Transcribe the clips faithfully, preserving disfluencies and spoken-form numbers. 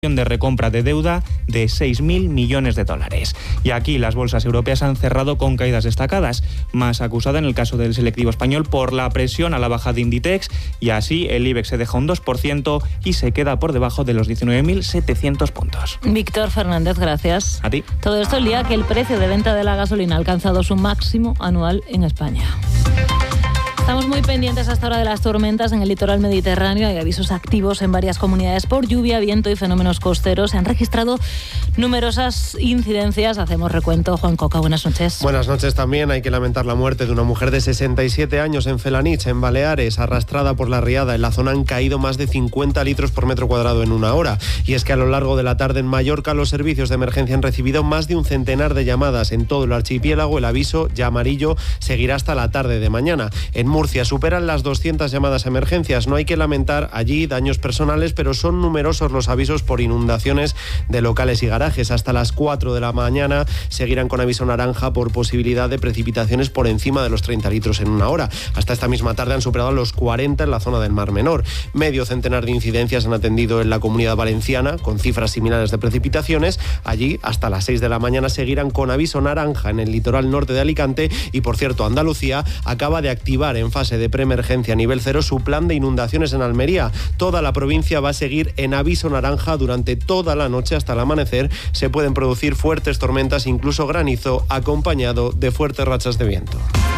de recompra de deuda de seis mil millones de dólares. Y aquí las bolsas europeas han cerrado con caídas destacadas, más acusada en el caso del selectivo español por la presión a la baja de Inditex, y así el IBEX se deja un dos por ciento y se queda por debajo de los diecinueve mil setecientos puntos. Víctor Fernández, gracias. A ti. Todo esto el día que el precio de venta de la gasolina ha alcanzado su máximo anual en España. Estamos muy pendientes hasta ahora de las tormentas en el litoral mediterráneo. Hay avisos activos en varias comunidades por lluvia, viento y fenómenos costeros. Se han registrado numerosas incidencias. Hacemos recuento. Juan Coca, buenas noches. Buenas noches también. Hay que lamentar la muerte de una mujer de sesenta y siete años en Felanich, en Baleares, arrastrada por la riada. En la zona han caído más de cincuenta litros por metro cuadrado en una hora. Y es que a lo largo de la tarde en Mallorca los servicios de emergencia han recibido más de un centenar de llamadas. En todo el archipiélago el aviso, ya amarillo, seguirá hasta la tarde de mañana. En Murcia superan las doscientas llamadas a emergencias. No hay que lamentar allí daños personales, pero son numerosos los avisos por inundaciones de locales y garajes. Hasta las cuatro de la mañana seguirán con aviso naranja por posibilidad de precipitaciones por encima de los treinta litros en una hora. Hasta esta misma tarde han superado los cuarenta en la zona del Mar Menor. Medio centenar de incidencias han atendido en la Comunidad Valenciana, con cifras similares de precipitaciones. Allí, hasta las seis de la mañana, seguirán con aviso naranja en el litoral norte de Alicante. Y, por cierto, Andalucía acaba de activar en fase de preemergencia a nivel cero su plan de inundaciones en Almería. Toda la provincia va a seguir en aviso naranja durante toda la noche hasta el amanecer. Se pueden producir fuertes tormentas, incluso granizo, acompañado de fuertes rachas de viento.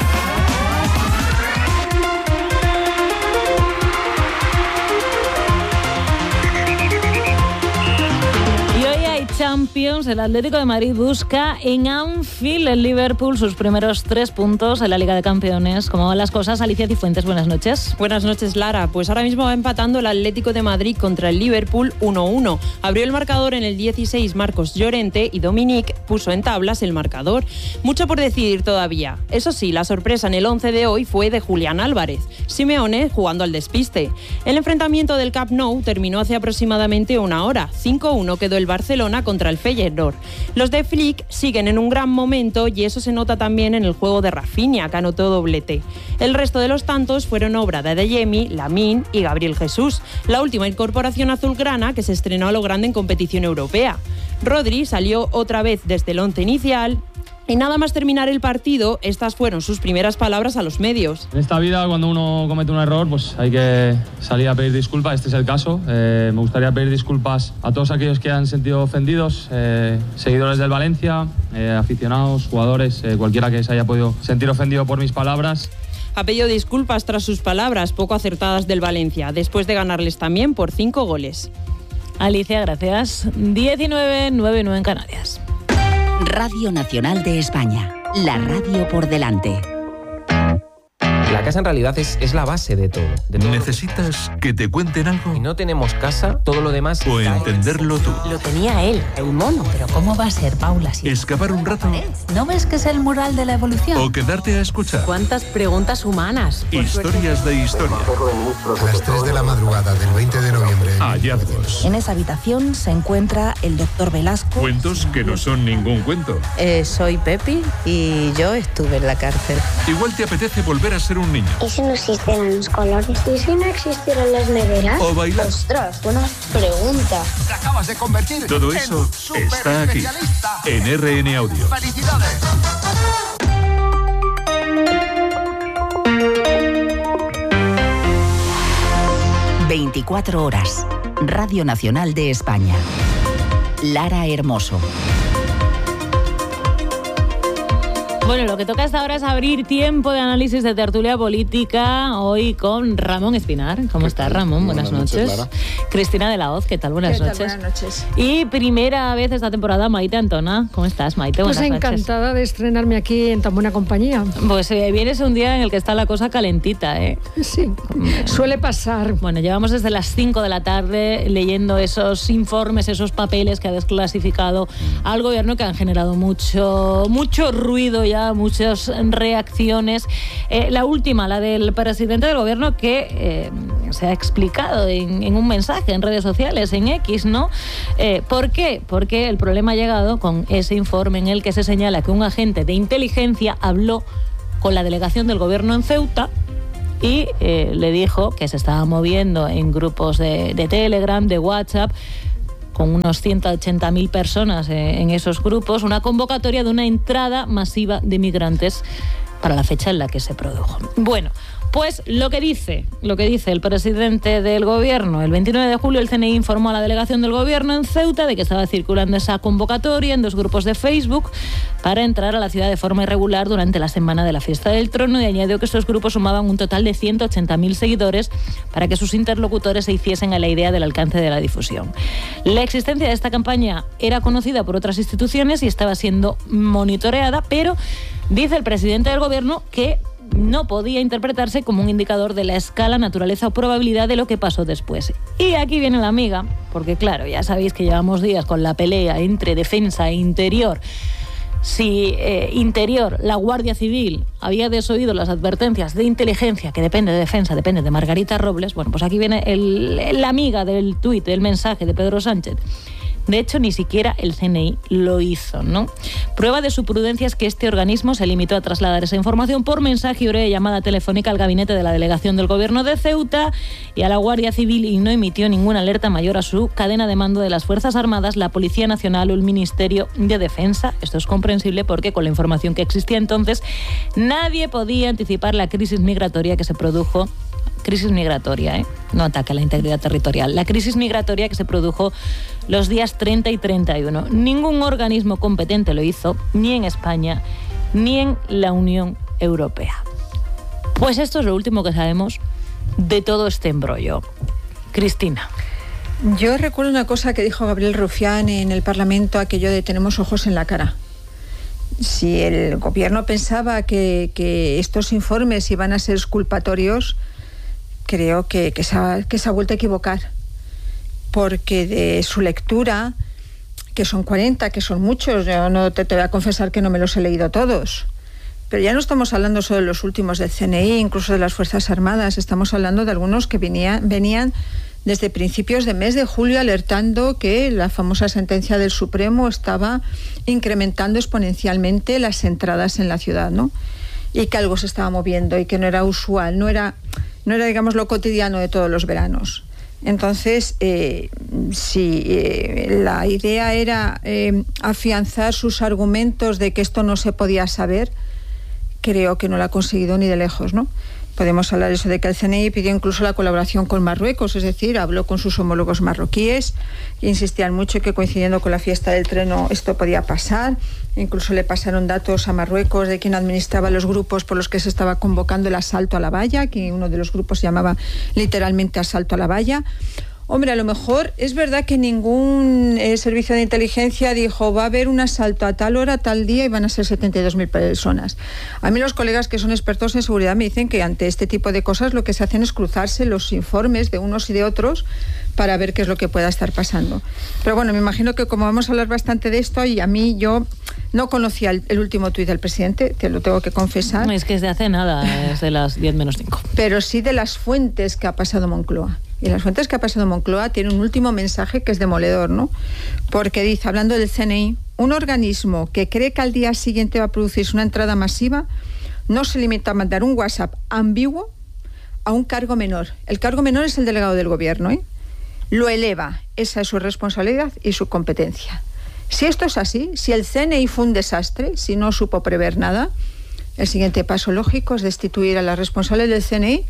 Champions, el Atlético de Madrid busca en Anfield el Liverpool sus primeros tres puntos en la Liga de Campeones. ¿Cómo van las cosas? Alicia Cifuentes, buenas noches. Buenas noches, Lara. Pues ahora mismo va empatando el Atlético de Madrid contra el Liverpool uno uno. Abrió el marcador en el dieciséis Marcos Llorente y Dominic puso en tablas el marcador. Mucho por decidir todavía. Eso sí, la sorpresa en el once de hoy fue de Julián Álvarez. Simeone jugando al despiste. El enfrentamiento del Camp Nou terminó hace aproximadamente una hora. cinco uno quedó el Barcelona contra el Feyenoord. Los de Flick siguen en un gran momento y eso se nota también en el juego de Rafinha, que anotó doblete. El resto de los tantos fueron obra de Adeyemi, Lamine y Gabriel Jesús, la última incorporación azulgrana que se estrenó a lo grande en competición europea. Rodri salió otra vez desde el once inicial. Y nada más terminar el partido, estas fueron sus primeras palabras a los medios. En esta vida, cuando uno comete un error, pues hay que salir a pedir disculpas. Este es el caso. Eh, me gustaría pedir disculpas a todos aquellos que han sentido ofendidos, eh, seguidores del Valencia, eh, aficionados, jugadores, eh, cualquiera que se haya podido sentir ofendido por mis palabras. Ha pedido disculpas tras sus palabras poco acertadas del Valencia, después de ganarles también por cinco goles. Alicia, gracias. diecinueve noventa y nueve en Canarias. Radio Nacional de España, la radio por delante. La casa en realidad es, es la base de todo, de todo. ¿Necesitas que te cuenten algo? Si no tenemos casa, todo lo demás... O cae. entenderlo tú. Lo tenía él, el mono. Pero ¿cómo va a ser, Paula? Si ¿Escapar un rato? ¿No ves que es el mural de la evolución? ¿O quedarte a escuchar? ¿Cuántas preguntas humanas? Historias de historia. A las tres de la madrugada del veinte de noviembre. Hallazgos. En esa habitación se encuentra el doctor Velasco. Cuentos que no son ningún cuento. Eh, soy Pepi y yo estuve en la cárcel. Igual te apetece volver a ser un niño. ¿Y si no existieran los colores? ¿Y si no existieran las neveras? O bailar. Ostras, buena pregunta. Te acabas de convertir. Todo eso está aquí, en R N Audio. ¡Felicidades! veinticuatro horas. Radio Nacional de España. Lara Hermoso. Bueno, lo que toca hasta ahora es abrir tiempo de análisis de tertulia política, hoy con Ramón Espinar. ¿Cómo estás, Ramón? Buenas, buenas noches. noches Cristina de la Hoz, ¿qué tal? Buenas ¿Qué noches. Tal? Buenas noches. Y primera vez esta temporada, Maite Antona. ¿Cómo estás, Maite? Buenas pues noches. Pues encantada de estrenarme aquí en tan buena compañía. Pues eh, vienes un día en el que está la cosa calentita, ¿eh? Sí, suele pasar. Bueno, llevamos desde las cinco de la tarde leyendo esos informes, esos papeles que ha desclasificado al gobierno, que han generado mucho, mucho ruido ya, muchas reacciones. Eh, la última, la del presidente del gobierno, que eh, se ha explicado en, en un mensaje en redes sociales, en X, ¿no? Eh, ¿Por qué? Porque el problema ha llegado con ese informe en el que se señala que un agente de inteligencia habló con la delegación del gobierno en Ceuta y eh, le dijo que se estaba moviendo en grupos de, de Telegram, de WhatsApp, con unos ciento ochenta mil personas en esos grupos, una convocatoria de una entrada masiva de migrantes para la fecha en la que se produjo. Bueno, pues lo que dice, lo que dice el presidente del gobierno, el veintinueve de julio el C N I informó a la delegación del gobierno en Ceuta de que estaba circulando esa convocatoria en dos grupos de Facebook para entrar a la ciudad de forma irregular durante la semana de la Fiesta del Trono, y añadió que estos grupos sumaban un total de ciento ochenta mil seguidores para que sus interlocutores se hiciesen a la idea del alcance de la difusión. La existencia de esta campaña era conocida por otras instituciones y estaba siendo monitoreada, pero dice el presidente del gobierno que no podía interpretarse como un indicador de la escala, naturaleza o probabilidad de lo que pasó después. Y aquí viene la amiga, porque claro, ya sabéis que llevamos días con la pelea entre defensa e interior. Si eh, Interior, la Guardia Civil, había desoído las advertencias de inteligencia, que depende de defensa, depende de Margarita Robles, bueno, pues aquí viene el, la amiga del tuit, del mensaje de Pedro Sánchez. De hecho, ni siquiera el C N I lo hizo, ¿no? Prueba de su prudencia es que este organismo se limitó a trasladar esa información por mensaje y breve llamada telefónica al gabinete de la delegación del gobierno de Ceuta y a la Guardia Civil, y no emitió ninguna alerta mayor a su cadena de mando de las Fuerzas Armadas, la Policía Nacional o el Ministerio de Defensa. Esto es comprensible porque con la información que existía entonces nadie podía anticipar la crisis migratoria que se produjo. Crisis migratoria, ¿eh? No ataque a la integridad territorial. La crisis migratoria que se produjo los días treinta y treinta y uno. Ningún organismo competente lo hizo, ni en España, ni en la Unión Europea. Pues esto es lo último que sabemos de todo este embrollo. Cristina. Yo recuerdo una cosa que dijo Gabriel Rufián en el Parlamento, aquello de tenemos ojos en la cara. Si el gobierno pensaba que, que estos informes iban a ser exculpatorios, creo que, que, se ha, que se ha vuelto a equivocar, porque de su lectura, que son cuarenta, que son muchos, yo no te, te voy a confesar que no me los he leído todos, pero ya no estamos hablando solo de los últimos del C N I, incluso de las Fuerzas Armadas, estamos hablando de algunos que venían, venían desde principios de mes de julio alertando que la famosa sentencia del Supremo estaba incrementando exponencialmente las entradas en la ciudad, ¿no? Y que algo se estaba moviendo y que no era usual, no era... no era, digamos, lo cotidiano de todos los veranos. Entonces, eh, si eh, la idea era eh, afianzar sus argumentos de que esto no se podía saber, creo que no lo ha conseguido ni de lejos, ¿no? Podemos hablar de eso de que el C N I pidió incluso la colaboración con Marruecos, es decir, habló con sus homólogos marroquíes, que insistían mucho que coincidiendo con la fiesta del Trono esto podía pasar. Incluso le pasaron datos a Marruecos de quien administraba los grupos por los que se estaba convocando el asalto a la valla, que uno de los grupos se llamaba literalmente asalto a la valla. Hombre, a lo mejor es verdad que ningún eh, servicio de inteligencia dijo va a haber un asalto a tal hora, tal día y van a ser setenta y dos mil personas. A mí los colegas que son expertos en seguridad me dicen que ante este tipo de cosas lo que se hacen es cruzarse los informes de unos y de otros para ver qué es lo que pueda estar pasando. Pero bueno, me imagino que como vamos a hablar bastante de esto, y a mí yo no conocía el, el último tuit del presidente, te lo tengo que confesar. Es que es de hace nada, es de las diez menos cinco. Pero sí de las fuentes que ha pasado Moncloa. Y las fuentes que ha pasado Moncloa tienen un último mensaje que es demoledor, ¿no? Porque dice, hablando del C N I, un organismo que cree que al día siguiente va a producirse una entrada masiva no se limita a mandar un WhatsApp ambiguo a un cargo menor. El cargo menor es el delegado del gobierno, ¿eh? Lo eleva. Esa es su responsabilidad y su competencia. Si esto es así, si el C N I fue un desastre, si no supo prever nada, el siguiente paso lógico es destituir a la responsable del C N I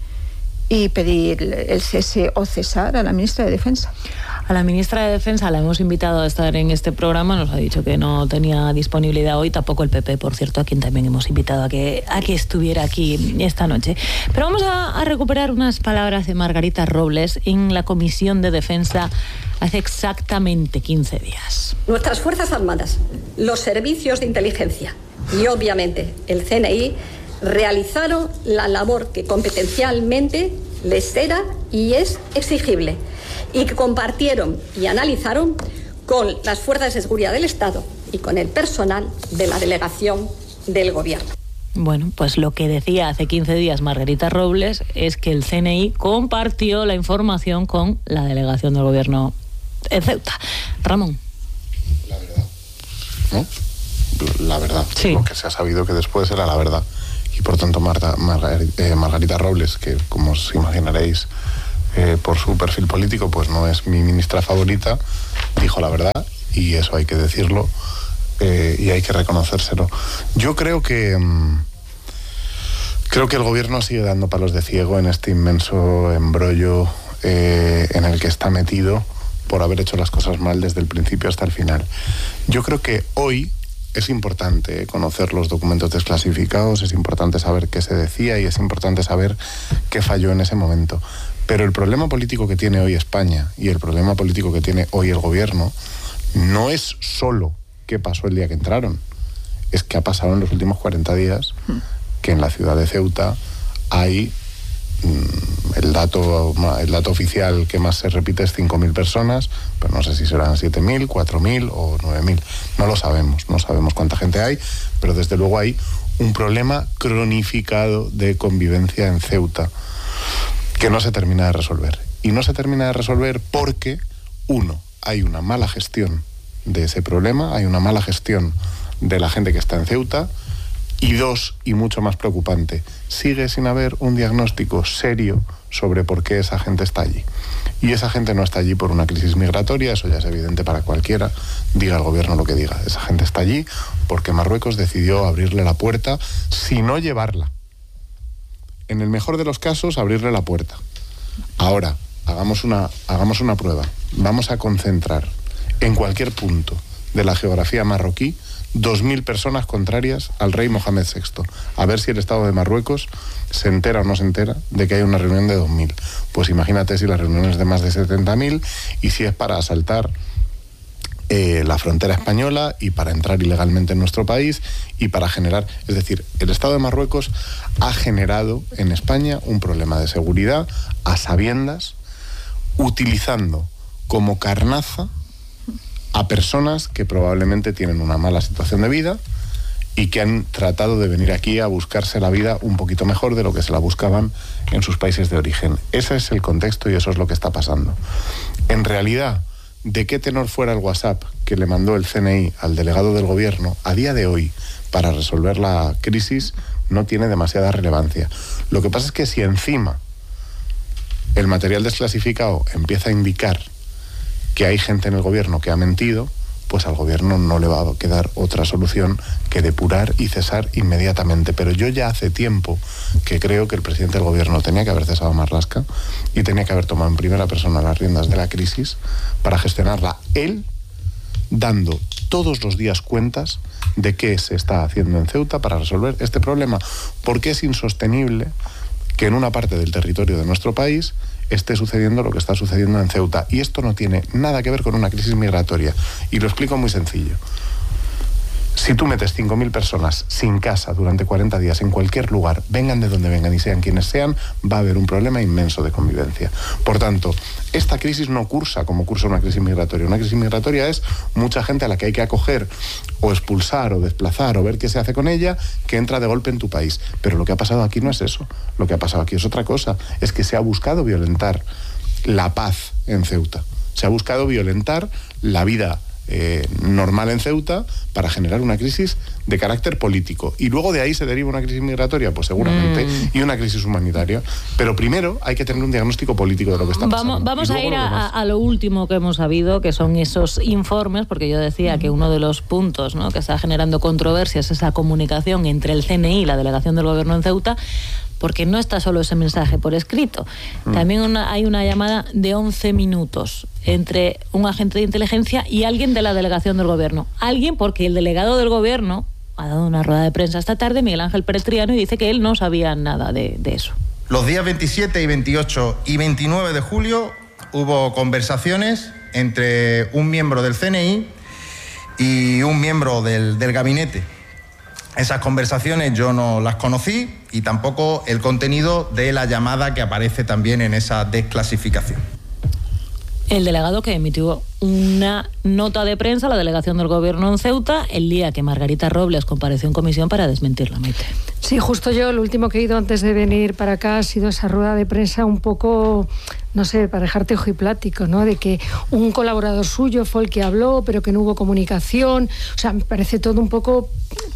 y pedir el cese o cesar a la ministra de Defensa. A la ministra de Defensa la hemos invitado a estar en este programa, nos ha dicho que no tenía disponibilidad hoy, tampoco el P P, por cierto, a quien también hemos invitado a que, a que estuviera aquí esta noche. Pero vamos a, a recuperar unas palabras de Margarita Robles en la Comisión de Defensa hace exactamente quince días. Nuestras Fuerzas Armadas, los servicios de inteligencia y obviamente el C N I realizaron la labor que competencialmente les era y es exigible y que compartieron y analizaron con las fuerzas de seguridad del Estado y con el personal de la delegación del Gobierno. Bueno, pues lo que decía hace quince días Margarita Robles es que el C N I compartió la información con la delegación del Gobierno en Ceuta. Ramón. La verdad, ¿no? La verdad. Sí. Lo que se ha sabido que después era la verdad. Y por tanto Marta, Margar, eh, Margarita Robles, que como os imaginaréis eh, por su perfil político pues no es mi ministra favorita, dijo la verdad, y eso hay que decirlo, eh, y hay que reconocérselo. Yo creo que mmm, creo que el gobierno sigue dando palos de ciego en este inmenso embrollo eh, en el que está metido por haber hecho las cosas mal desde el principio hasta el final. Yo creo que hoy es importante conocer los documentos desclasificados, es importante saber qué se decía y es importante saber qué falló en ese momento. Pero el problema político que tiene hoy España y el problema político que tiene hoy el gobierno no es solo qué pasó el día que entraron, es que ha pasado en los últimos cuarenta días que en la ciudad de Ceuta hay mmm, el dato, el dato oficial que más se repite es cinco mil personas, pero no sé si serán siete mil, cuatro mil o nueve mil. No lo sabemos, no sabemos cuánta gente hay, pero desde luego hay un problema cronificado de convivencia en Ceuta que no se termina de resolver. Y no se termina de resolver porque, uno, hay una mala gestión de ese problema, hay una mala gestión de la gente que está en Ceuta, y dos, y mucho más preocupante, sigue sin haber un diagnóstico serio sobre por qué esa gente está allí. Y esa gente no está allí por una crisis migratoria, eso ya es evidente para cualquiera, diga el gobierno lo que diga. Esa gente está allí porque Marruecos decidió abrirle la puerta, si no llevarla. En el mejor de los casos, abrirle la puerta. Ahora, hagamos una, hagamos una prueba. Vamos a concentrar en cualquier punto de la geografía marroquí dos mil personas contrarias al rey Mohamed sexto. A ver si el Estado de Marruecos se entera o no se entera de que hay una reunión de dos mil. Pues imagínate si la reunión es de más de setenta mil y si es para asaltar eh, la frontera española y para entrar ilegalmente en nuestro país y para generar... Es decir, el Estado de Marruecos ha generado en España un problema de seguridad a sabiendas, utilizando como carnaza a personas que probablemente tienen una mala situación de vida y que han tratado de venir aquí a buscarse la vida un poquito mejor de lo que se la buscaban en sus países de origen. Ese es el contexto y eso es lo que está pasando. En realidad, de qué tenor fuera el WhatsApp que le mandó el C N I al delegado del gobierno, a día de hoy, para resolver la crisis, no tiene demasiada relevancia. Lo que pasa es que si encima el material desclasificado empieza a indicar que hay gente en el gobierno que ha mentido, pues al gobierno no le va a quedar otra solución que depurar y cesar inmediatamente. Pero yo ya hace tiempo que creo que el presidente del gobierno tenía que haber cesado a Marlaska y tenía que haber tomado en primera persona las riendas de la crisis para gestionarla él, dando todos los días cuentas de qué se está haciendo en Ceuta para resolver este problema, porque es insostenible que en una parte del territorio de nuestro país esté sucediendo lo que está sucediendo en Ceuta. Y esto no tiene nada que ver con una crisis migratoria. Y lo explico muy sencillo. Si tú metes cinco mil personas sin casa durante cuarenta días en cualquier lugar, vengan de donde vengan y sean quienes sean, va a haber un problema inmenso de convivencia. Por tanto, esta crisis no cursa como cursa una crisis migratoria. Una crisis migratoria es mucha gente a la que hay que acoger o expulsar o desplazar o ver qué se hace con ella, que entra de golpe en tu país. Pero lo que ha pasado aquí no es eso. Lo que ha pasado aquí es otra cosa. Es que se ha buscado violentar la paz en Ceuta. Se ha buscado violentar la vida Eh, normal en Ceuta para generar una crisis de carácter político. Y luego de ahí se deriva una crisis migratoria, pues seguramente, mm. y una crisis humanitaria. Pero primero hay que tener un diagnóstico político de lo que está pasando. Vamos, vamos a ir a, a lo último que hemos sabido, que son esos informes, porque yo decía mm. que uno de los puntos, ¿no?, que está generando controversias es esa comunicación entre el C N I y la delegación del gobierno en Ceuta, porque no está solo ese mensaje por escrito. También una, hay una llamada de once minutos entre un agente de inteligencia y alguien de la delegación del gobierno. Alguien porque el delegado del gobierno ha dado una rueda de prensa esta tarde, Miguel Ángel Pérez Triano, y dice que él no sabía nada de, de eso. Los días veintisiete y veintiocho y veintinueve de julio hubo conversaciones entre un miembro del C N I y un miembro del, del gabinete. Esas conversaciones yo no las conocí y tampoco el contenido de la llamada que aparece también en esa desclasificación. El delegado que emitió una nota de prensa a la delegación del gobierno en Ceuta el día que Margarita Robles compareció en comisión para desmentirla. Maite. Sí, justo yo lo último que he ido antes de venir para acá ha sido esa rueda de prensa un poco, no sé, para dejarte ojiplático, ¿no? De que un colaborador suyo fue el que habló, pero que no hubo comunicación. O sea, me parece todo un poco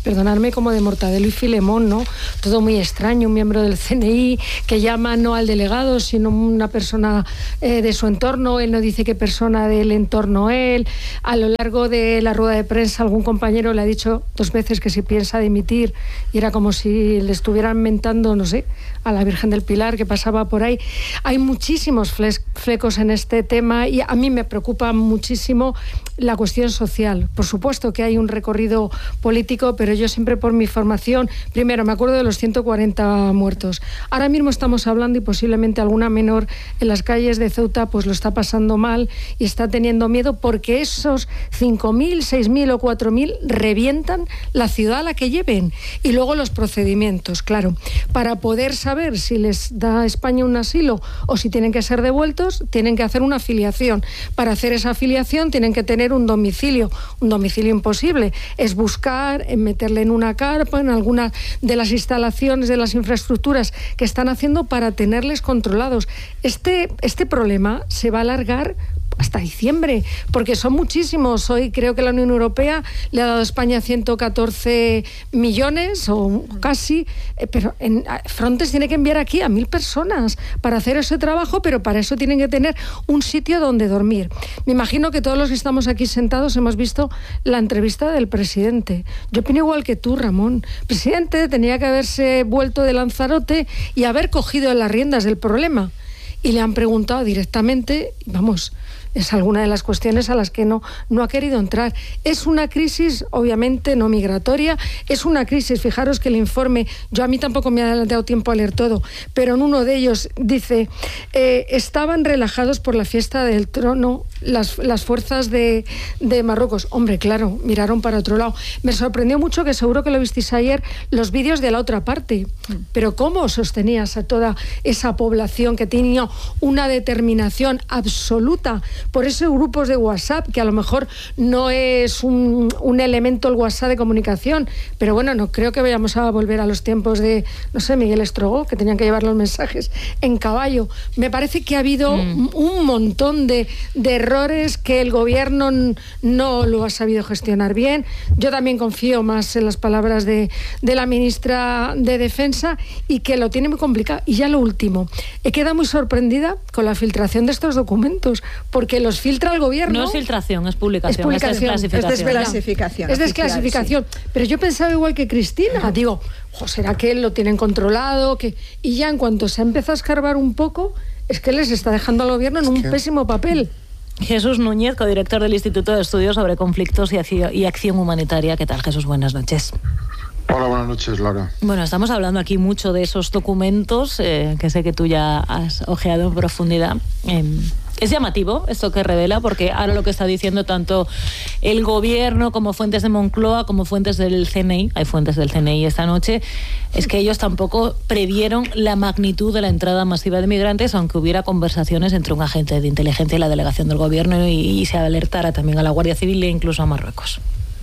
perdonadme, como de Mortadelo y Filemón, ¿no? Todo muy extraño, un miembro del C N I que llama no al delegado, sino una persona eh, de su entorno, él no dice qué persona del entorno él. A lo largo de la rueda de prensa algún compañero le ha dicho dos veces que si piensa dimitir, y era como si le estuvieran mentando, no sé, a la Virgen del Pilar que pasaba por ahí. Hay muchísimos flecos en este tema y a mí me preocupa muchísimo la cuestión social. Por supuesto que hay un recorrido político, pero yo siempre por mi formación, primero me acuerdo de los ciento cuarenta muertos. Ahora mismo estamos hablando y posiblemente alguna menor en las calles de Ceuta pues lo está pasando mal y está teniendo miedo porque esos cinco mil, seis mil o cuatro mil revientan la ciudad a la que lleven. Y luego los procedimientos, claro, para poder saber si les da España un asilo o si tienen que ser devueltos, tienen que hacer una afiliación. Para hacer esa afiliación tienen que tener un domicilio, un domicilio imposible. Es buscar, meterle en una carpa, en alguna de las instalaciones, de las infraestructuras que están haciendo para tenerles controlados. Este, este problema se va a alargar hasta diciembre, porque son muchísimos. Hoy creo que la Unión Europea le ha dado a España ciento catorce millones o casi, eh, pero en Frontex tiene que enviar aquí a mil personas para hacer ese trabajo, pero para eso tienen que tener un sitio donde dormir. Me imagino que todos los que estamos aquí sentados hemos visto la entrevista del presidente. Yo opino igual que tú, Ramón. El presidente tenía que haberse vuelto de Lanzarote y haber cogido las riendas del problema. Y le han preguntado directamente, vamos, es alguna de las cuestiones a las que no, no ha querido entrar. Es una crisis, obviamente, no migratoria, es una crisis, fijaros que el informe, yo a mí tampoco me ha dado tiempo a leer todo, pero en uno de ellos dice, eh, estaban relajados por la fiesta del trono las, las fuerzas de, de Marruecos. Hombre, claro, miraron para otro lado. Me sorprendió mucho, que seguro que lo visteis ayer, los vídeos de la otra parte. Pero ¿cómo sostenías a toda esa población que tenía una determinación absoluta? Por eso grupos de WhatsApp, que a lo mejor no es un, un elemento el WhatsApp de comunicación, pero bueno, no creo que vayamos a volver a los tiempos de, no sé, Miguel Estrogó, que tenían que llevar los mensajes en caballo. Me parece que ha habido mm. un montón de, de errores que el gobierno no lo ha sabido gestionar bien. Yo también confío más en las palabras de, de la ministra de Defensa y que lo tiene muy complicado. Y ya lo último, he quedado muy sorprendida con la filtración de estos documentos, porque los filtra el gobierno. No es filtración, es publicación, es, publicación, es desclasificación. Es desclasificación. Es desclasificación. Sí. Pero yo pensaba igual que Cristina. Digo, ¿será que lo tienen controlado? Que... Y ya en cuanto se empieza a escarbar un poco, es que les está dejando al gobierno en es un que... pésimo papel. Jesús Núñez, codirector del Instituto de Estudios sobre Conflictos y Acción, y Acción Humanitaria. ¿Qué tal, Jesús? Buenas noches. Hola, buenas noches, Lara. Bueno, estamos hablando aquí mucho de esos documentos eh, que sé que tú ya has ojeado en profundidad. Eh, es llamativo esto que revela, porque ahora lo que está diciendo tanto el gobierno como fuentes de Moncloa como fuentes del C N I, hay fuentes del C N I esta noche, es que ellos tampoco previeron la magnitud de la entrada masiva de migrantes, aunque hubiera conversaciones entre un agente de inteligencia y la delegación del gobierno y, y se alertara también a la Guardia Civil e incluso a Marruecos.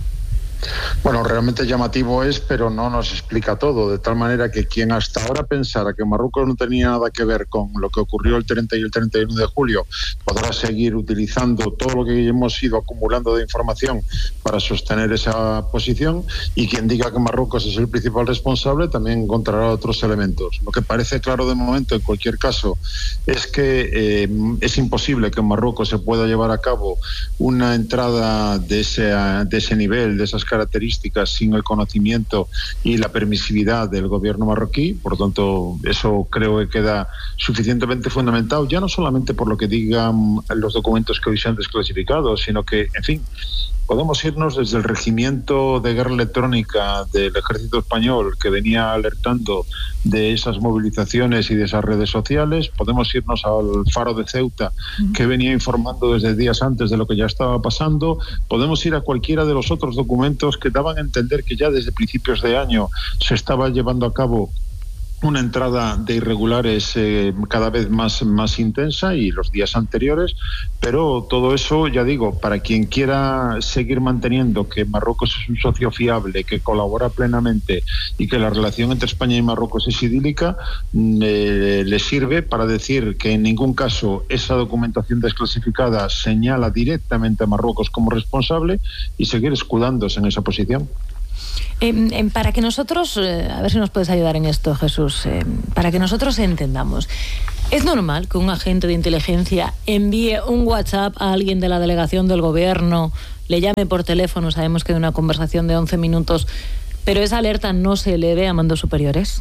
Bueno, realmente llamativo es, pero no nos explica todo, de tal manera que quien hasta ahora pensara que Marruecos no tenía nada que ver con lo que ocurrió el treinta y el treinta y uno de julio, podrá seguir utilizando todo lo que hemos ido acumulando de información para sostener esa posición, y quien diga que Marruecos es el principal responsable también encontrará otros elementos. Lo que parece claro de momento, en cualquier caso, es que eh, es imposible que en Marruecos se pueda llevar a cabo una entrada de ese, de ese nivel, de esas características, sin el conocimiento y la permisividad del gobierno marroquí. Por lo tanto, eso creo que queda suficientemente fundamentado, ya no solamente por lo que digan los documentos que hoy se han desclasificado, sino que, en fin, podemos irnos desde el regimiento de guerra electrónica del ejército español, que venía alertando de esas movilizaciones y de esas redes sociales, podemos irnos al Faro de Ceuta, que venía informando desde días antes de lo que ya estaba pasando, podemos ir a cualquiera de los otros documentos que daban a entender que ya desde principios de año se estaba llevando a cabo una entrada de irregulares eh, cada vez más, más intensa, y los días anteriores, pero todo eso, ya digo, para quien quiera seguir manteniendo que Marruecos es un socio fiable, que colabora plenamente y que la relación entre España y Marruecos es idílica, eh, le sirve para decir que en ningún caso esa documentación desclasificada señala directamente a Marruecos como responsable y seguir escudándose en esa posición. Eh, eh, para que nosotros, eh, a ver si nos puedes ayudar en esto, Jesús, eh, para que nosotros entendamos, ¿es normal que un agente de inteligencia envíe un WhatsApp a alguien de la delegación del gobierno, le llame por teléfono, sabemos que de una conversación de once minutos, pero esa alerta no se eleve a mandos superiores?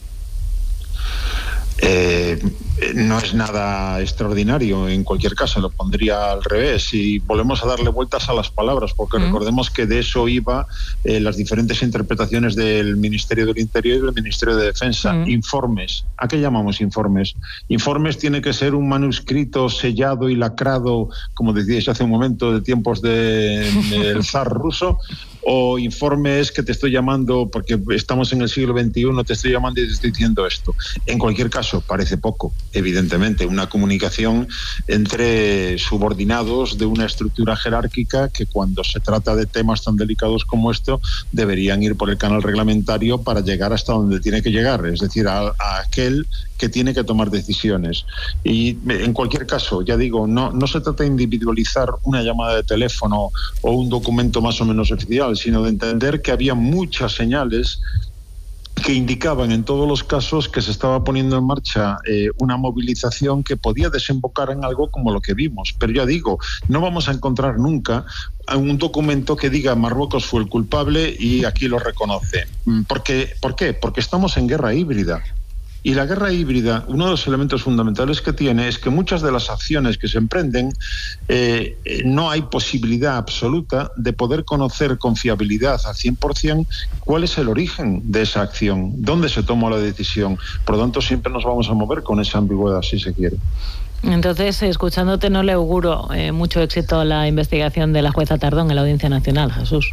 Eh, no es nada extraordinario, en cualquier caso lo pondría al revés y volvemos a darle vueltas a las palabras porque mm. recordemos que de eso iba eh, las diferentes interpretaciones del Ministerio del Interior y del Ministerio de Defensa. Mm. Informes, ¿a qué llamamos informes? Informes tiene que ser un manuscrito sellado y lacrado, como decíais hace un momento, de tiempos del de, zar ruso, o informes que te estoy llamando porque estamos en el siglo veintiuno, te estoy llamando y te estoy diciendo esto. En cualquier caso, parece poco, evidentemente, una comunicación entre subordinados de una estructura jerárquica que cuando se trata de temas tan delicados como esto, deberían ir por el canal reglamentario para llegar hasta donde tiene que llegar, es decir, a, a aquel que tiene que tomar decisiones. Y en cualquier caso, ya digo, no, no se trata de individualizar una llamada de teléfono o un documento más o menos oficial, sino de entender que había muchas señales que indicaban en todos los casos que se estaba poniendo en marcha eh, una movilización que podía desembocar en algo como lo que vimos. Pero ya digo, no vamos a encontrar nunca un documento que diga Marruecos fue el culpable y aquí lo reconoce. Porque, ¿por qué? Porque estamos en guerra híbrida. Y la guerra híbrida, uno de los elementos fundamentales que tiene es que muchas de las acciones que se emprenden eh, no hay posibilidad absoluta de poder conocer con fiabilidad al cien por ciento cuál es el origen de esa acción, dónde se tomó la decisión. Por lo tanto, siempre nos vamos a mover con esa ambigüedad, si se quiere. Entonces, escuchándote, no le auguro eh, mucho éxito a la investigación de la jueza Tardón en la Audiencia Nacional, Jesús.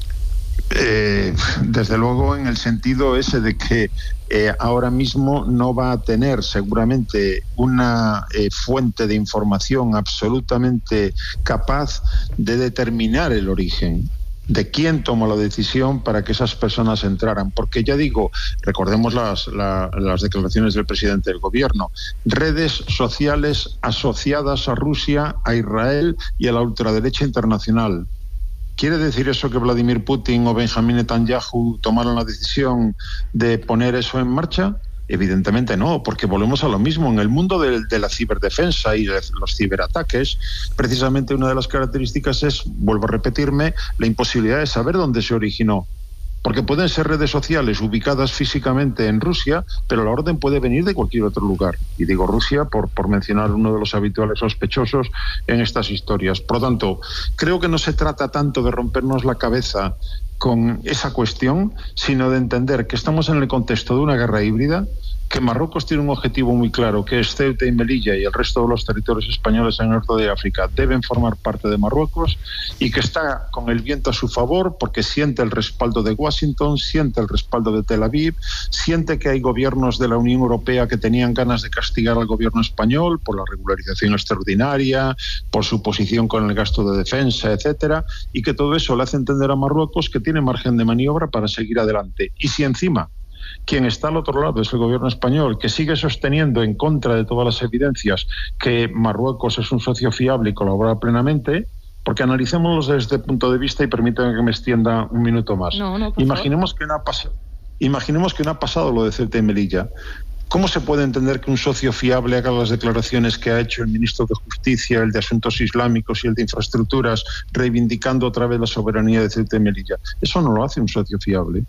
Eh, desde luego en el sentido ese de que eh, ahora mismo no va a tener seguramente una eh, fuente de información absolutamente capaz de determinar el origen de quién tomó la decisión para que esas personas entraran. Porque ya digo, recordemos las, la, las declaraciones del presidente del gobierno, redes sociales asociadas a Rusia, a Israel y a la ultraderecha internacional. ¿Quiere decir eso que Vladimir Putin o Benjamín Netanyahu tomaron la decisión de poner eso en marcha? Evidentemente no, porque volvemos a lo mismo. En el mundo de, de la ciberdefensa y de los ciberataques, precisamente una de las características es, vuelvo a repetirme, la imposibilidad de saber dónde se originó. Porque pueden ser redes sociales ubicadas físicamente en Rusia, pero la orden puede venir de cualquier otro lugar. Y digo Rusia por, por mencionar uno de los habituales sospechosos en estas historias. Por lo tanto, creo que no se trata tanto de rompernos la cabeza con esa cuestión, sino de entender que estamos en el contexto de una guerra híbrida, que Marruecos tiene un objetivo muy claro, que es Ceuta y Melilla y el resto de los territorios españoles en el norte de África deben formar parte de Marruecos y que está con el viento a su favor porque siente el respaldo de Washington, siente el respaldo de Tel Aviv, siente que hay gobiernos de la Unión Europea que tenían ganas de castigar al gobierno español por la regularización extraordinaria, por su posición con el gasto de defensa, etcétera, y que todo eso le hace entender a Marruecos que tiene margen de maniobra para seguir adelante. Y si encima quien está al otro lado es el gobierno español, que sigue sosteniendo en contra de todas las evidencias que Marruecos es un socio fiable y colabora plenamente, porque analicémoslo desde este punto de vista y permítanme que me extienda un minuto más. No, no, imaginemos, que no ha pas- imaginemos que no ha pasado lo de Ceuta y Melilla. ¿Cómo se puede entender que un socio fiable haga las declaraciones que ha hecho el ministro de Justicia, el de Asuntos Islámicos y el de Infraestructuras, reivindicando otra vez la soberanía de Ceuta y Melilla? Eso no lo hace un socio fiable.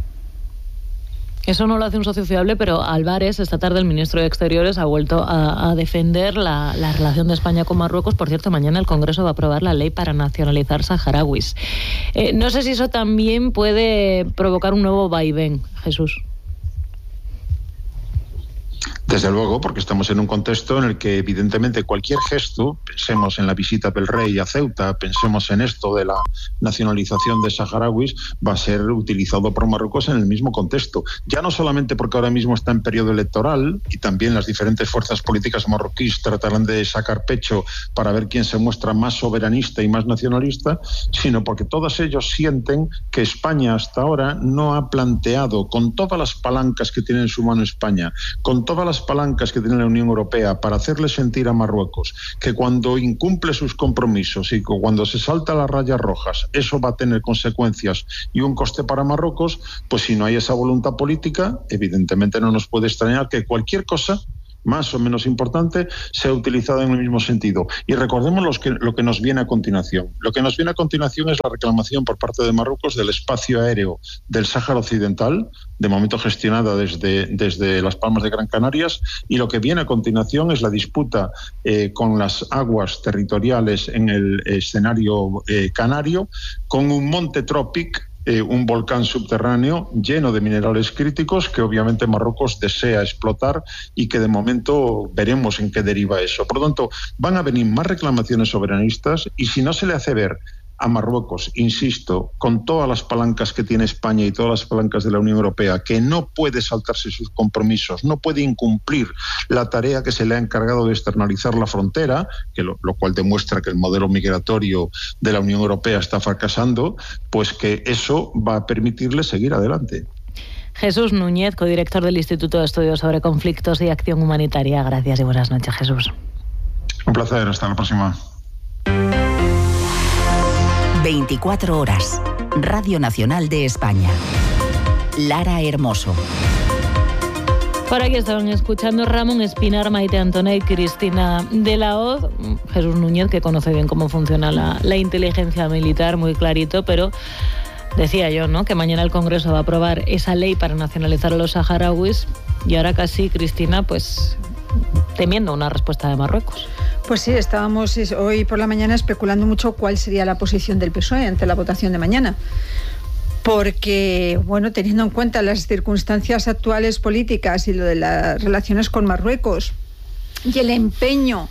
Eso no lo hace un socio fiable, pero Álvarez, esta tarde el ministro de Exteriores, ha vuelto a, a defender la, la relación de España con Marruecos. Por cierto, mañana el Congreso va a aprobar la ley para nacionalizar saharauis. Eh, no sé si eso también puede provocar un nuevo vaivén, Jesús. Desde luego, porque estamos en un contexto en el que evidentemente cualquier gesto, pensemos en la visita del rey a Ceuta, pensemos en esto de la nacionalización de saharauis, va a ser utilizado por Marruecos en el mismo contexto. Ya no solamente porque ahora mismo está en periodo electoral y también las diferentes fuerzas políticas marroquíes tratarán de sacar pecho para ver quién se muestra más soberanista y más nacionalista, sino porque todos ellos sienten que España hasta ahora no ha planteado, con todas las palancas que tiene en su mano España, con todas las palancas que tiene la Unión Europea para hacerle sentir a Marruecos que cuando incumple sus compromisos y que cuando se salta las rayas rojas, eso va a tener consecuencias y un coste para Marruecos, pues si no hay esa voluntad política, evidentemente no nos puede extrañar que cualquier cosa más o menos importante, sea utilizada en el mismo sentido. Y recordemos los que, lo que nos viene a continuación. Lo que nos viene a continuación es la reclamación por parte de Marruecos del espacio aéreo del Sáhara Occidental, de momento gestionada desde, desde Las Palmas de Gran Canarias, y lo que viene a continuación es la disputa eh, con las aguas territoriales en el escenario eh, canario, con un monte Tropic, Eh, un volcán subterráneo lleno de minerales críticos que obviamente Marruecos desea explotar y que de momento veremos en qué deriva eso. Por lo tanto, van a venir más reclamaciones soberanistas y si no se le hace ver a Marruecos, insisto, con todas las palancas que tiene España y todas las palancas de la Unión Europea, que no puede saltarse sus compromisos, no puede incumplir la tarea que se le ha encargado de externalizar la frontera, que lo, lo cual demuestra que el modelo migratorio de la Unión Europea está fracasando, pues que eso va a permitirle seguir adelante. Jesús Núñez, codirector del Instituto de Estudios sobre Conflictos y Acción Humanitaria. Gracias y buenas noches, Jesús. Un placer, hasta la próxima. veinticuatro horas. Radio Nacional de España. Lara Hermoso. Por aquí estaban escuchando Ramón Espinar, Maite Antonet, Cristina de la Hoz, Jesús Núñez, que conoce bien cómo funciona la, la inteligencia militar, muy clarito, pero decía yo, ¿no?, que mañana el Congreso va a aprobar esa ley para nacionalizar a los saharauis y ahora casi, Cristina, pues temiendo una respuesta de Marruecos. Pues sí, estábamos hoy por la mañana especulando mucho cuál sería la posición del P S O E ante la votación de mañana. Porque, bueno, teniendo en cuenta las circunstancias actuales políticas y lo de las relaciones con Marruecos y el empeño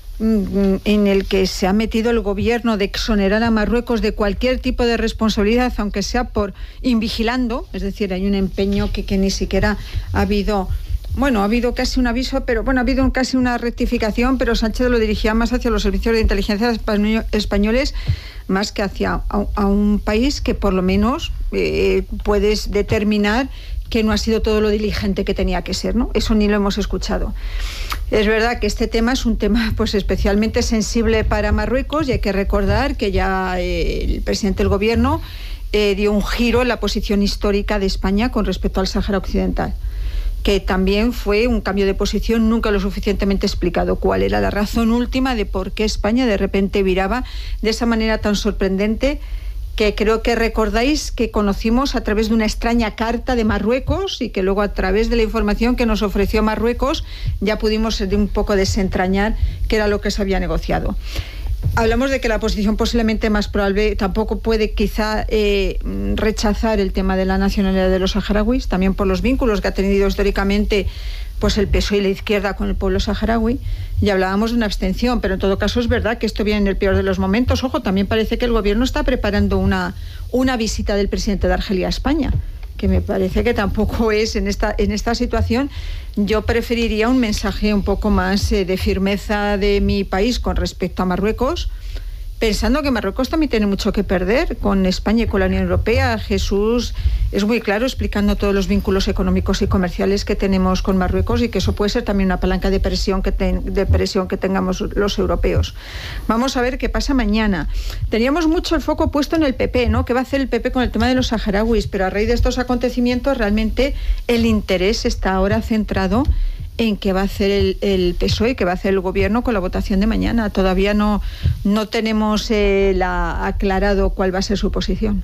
en el que se ha metido el gobierno de exonerar a Marruecos de cualquier tipo de responsabilidad, aunque sea por invigilando, es decir, hay un empeño que, que ni siquiera ha habido... Bueno, ha habido casi un aviso, pero bueno, ha habido un, casi una rectificación, pero Sánchez lo dirigía más hacia los servicios de inteligencia españoles, más que hacia a, a un país que por lo menos eh, puedes determinar que no ha sido todo lo diligente que tenía que ser, ¿no? Eso ni lo hemos escuchado. Es verdad que este tema es un tema pues especialmente sensible para Marruecos y hay que recordar que ya eh, el presidente del gobierno eh, dio un giro en la posición histórica de España con respecto al Sáhara Occidental, que también fue un cambio de posición nunca lo suficientemente explicado. ¿Cuál era la razón última de por qué España de repente viraba de esa manera tan sorprendente, que creo que recordáis que conocimos a través de una extraña carta de Marruecos y que luego a través de la información que nos ofreció Marruecos ya pudimos un poco desentrañar qué era lo que se había negociado? Hablamos de que la posición posiblemente más probable tampoco puede quizá eh, rechazar el tema de la nacionalidad de los saharauis, también por los vínculos que ha tenido históricamente pues el P S O E y la izquierda con el pueblo saharaui. Ya hablábamos de una abstención, pero en todo caso es verdad que esto viene en el peor de los momentos. Ojo, también parece que el gobierno está preparando una, una visita del presidente de Argelia a España, que me parece que tampoco es en esta, en esta situación. Yo preferiría un mensaje un poco más eh, de firmeza de mi país con respecto a Marruecos, pensando que Marruecos también tiene mucho que perder con España y con la Unión Europea. Jesús es muy claro explicando todos los vínculos económicos y comerciales que tenemos con Marruecos y que eso puede ser también una palanca de presión que, ten, de presión que tengamos los europeos. Vamos a ver qué pasa mañana. Teníamos mucho el foco puesto en el P P, ¿no? ¿Qué va a hacer el P P con el tema de los saharauis? Pero a raíz de estos acontecimientos realmente el interés está ahora centrado en qué va a hacer el, el P S O E, qué va a hacer el gobierno con la votación de mañana. Todavía no, no tenemos eh, la, aclarado cuál va a ser su posición.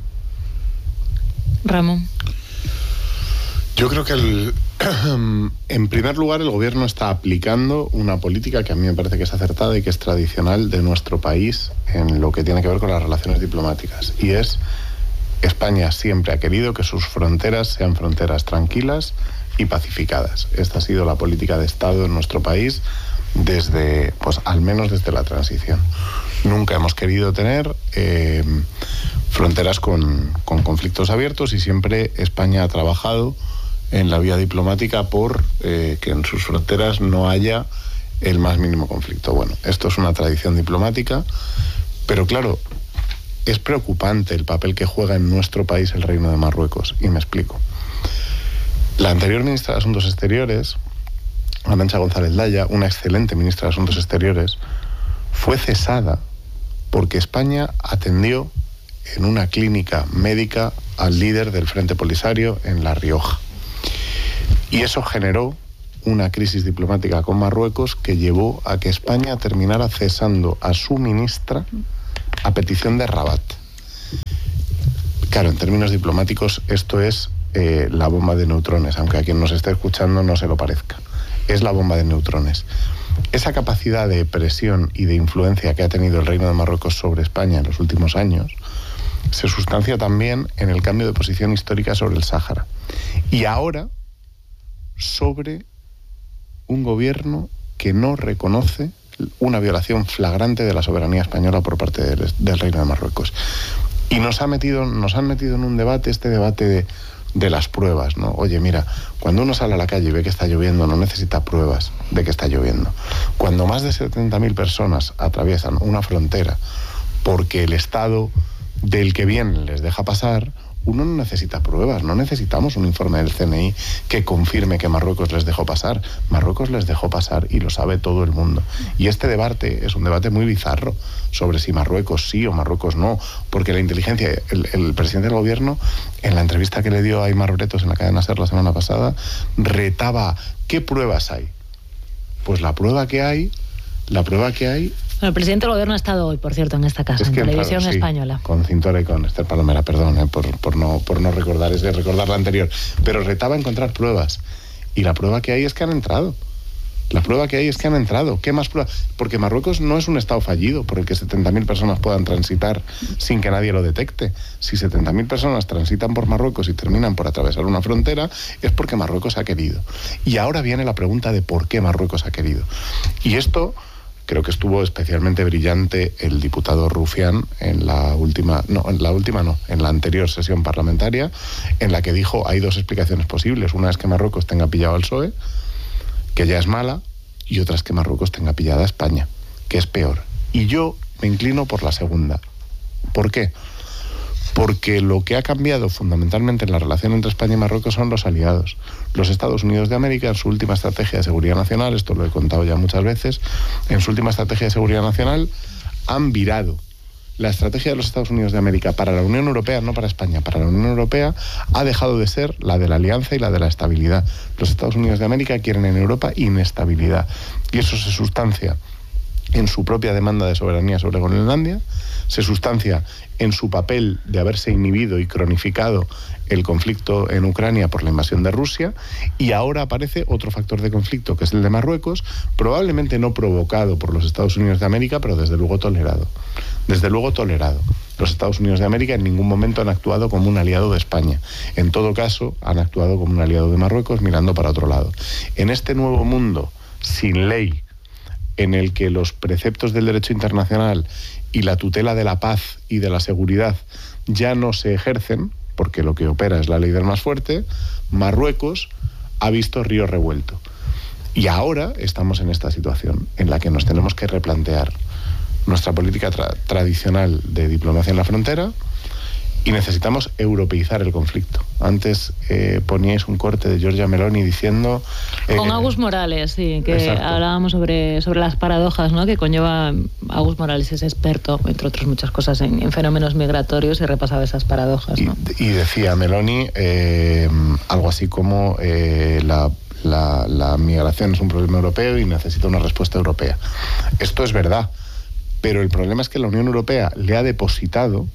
Ramón. Yo creo que el, en primer lugar el gobierno está aplicando una política que a mí me parece que es acertada y que es tradicional de nuestro país en lo que tiene que ver con las relaciones diplomáticas, y es: España siempre ha querido que sus fronteras sean fronteras tranquilas y pacificadas. Esta ha sido la política de Estado en nuestro país desde, pues al menos desde la transición. Nunca hemos querido tener eh, fronteras con, con conflictos abiertos, y siempre España ha trabajado en la vía diplomática por eh, que en sus fronteras no haya el más mínimo conflicto. Bueno, esto es una tradición diplomática, pero claro, es preocupante el papel que juega en nuestro país el Reino de Marruecos, y me explico. La anterior ministra de Asuntos Exteriores Arantxa González Laya, una excelente ministra de Asuntos Exteriores, fue cesada porque España atendió en una clínica médica al líder del Frente Polisario en La Rioja. Y eso generó una crisis diplomática con Marruecos que llevó a que España terminara cesando a su ministra a petición de Rabat. Claro, en términos diplomáticos esto es eh, la bomba de neutrones, aunque a quien nos esté escuchando no se lo parezca. Es la bomba de neutrones. Esa capacidad de presión y de influencia que ha tenido el Reino de Marruecos sobre España en los últimos años se sustancia también en el cambio de posición histórica sobre el Sáhara. Y ahora sobre un gobierno que no reconoce una violación flagrante de la soberanía española por parte del, del Reino de Marruecos. Y nos ha metido, nos han metido en un debate, este debate de, de las pruebas, ¿no? Oye, mira, cuando uno sale a la calle y ve que está lloviendo, no necesita pruebas de que está lloviendo. Cuando más de setenta mil personas atraviesan una frontera porque el Estado del que vienen les deja pasar, uno no necesita pruebas, no necesitamos un informe del C N I que confirme que Marruecos les dejó pasar. Marruecos les dejó pasar y lo sabe todo el mundo. Y este debate es un debate muy bizarro sobre si Marruecos sí o Marruecos no, porque la inteligencia, el, el presidente del gobierno, en la entrevista que le dio a Aimar Bretos en la cadena SER la semana pasada, retaba, ¿qué pruebas hay? Pues la prueba que hay, la prueba que hay... Bueno, el presidente del gobierno ha estado hoy, por cierto, en esta casa, es que, en televisión claro, sí, española. Con Cintora y con Esther Palomera, perdón, eh, por, por, no, por no recordar, es de recordar la anterior. Pero retaba encontrar pruebas. Y la prueba que hay es que han entrado. La prueba que hay es que han entrado. ¿Qué más pruebas? Porque Marruecos no es un estado fallido por el que setenta mil personas puedan transitar sin que nadie lo detecte. Si setenta mil personas transitan por Marruecos y terminan por atravesar una frontera, es porque Marruecos ha querido. Y ahora viene la pregunta de por qué Marruecos ha querido. Y esto... Creo que estuvo especialmente brillante el diputado Rufián en la última, no, en la última no, en la anterior sesión parlamentaria, en la que dijo hay dos explicaciones posibles. Una es que Marruecos tenga pillado al P S O E, que ya es mala, y otra es que Marruecos tenga pillada a España, que es peor. Y yo me inclino por la segunda. ¿Por qué? Porque lo que ha cambiado fundamentalmente en la relación entre España y Marruecos son los aliados. Los Estados Unidos de América, en su última estrategia de seguridad nacional, esto lo he contado ya muchas veces, en su última estrategia de seguridad nacional han virado. La estrategia de los Estados Unidos de América para la Unión Europea, no para España, para la Unión Europea, ha dejado de ser la de la alianza y la de la estabilidad. Los Estados Unidos de América quieren en Europa inestabilidad. Y eso se sustancia en su propia demanda de soberanía sobre Groenlandia, se sustancia en su papel de haberse inhibido y cronificado el conflicto en Ucrania por la invasión de Rusia, y ahora aparece otro factor de conflicto, que es el de Marruecos, probablemente no provocado por los Estados Unidos de América, pero desde luego tolerado. Desde luego tolerado. Los Estados Unidos de América en ningún momento han actuado como un aliado de España. En todo caso, han actuado como un aliado de Marruecos mirando para otro lado. En este nuevo mundo, sin ley, en el que los preceptos del derecho internacional y la tutela de la paz y de la seguridad ya no se ejercen, porque lo que opera es la ley del más fuerte, Marruecos ha visto río revuelto. Y ahora estamos en esta situación en la que nos tenemos que replantear nuestra política tra- tradicional de diplomacia en la frontera, y necesitamos europeizar el conflicto. Antes eh, poníais un corte de Giorgia Meloni diciendo... Eh, Con Agus Morales, sí, que exacto. hablábamos sobre, sobre las paradojas, ¿no?, que conlleva. Agus Morales es experto, entre otras muchas cosas, en, en fenómenos migratorios, y repasaba esas paradojas, ¿no? Y, y decía Meloni eh, algo así como eh, la, la, la migración es un problema europeo y necesita una respuesta europea. Esto es verdad, pero el problema es que la Unión Europea le ha depositado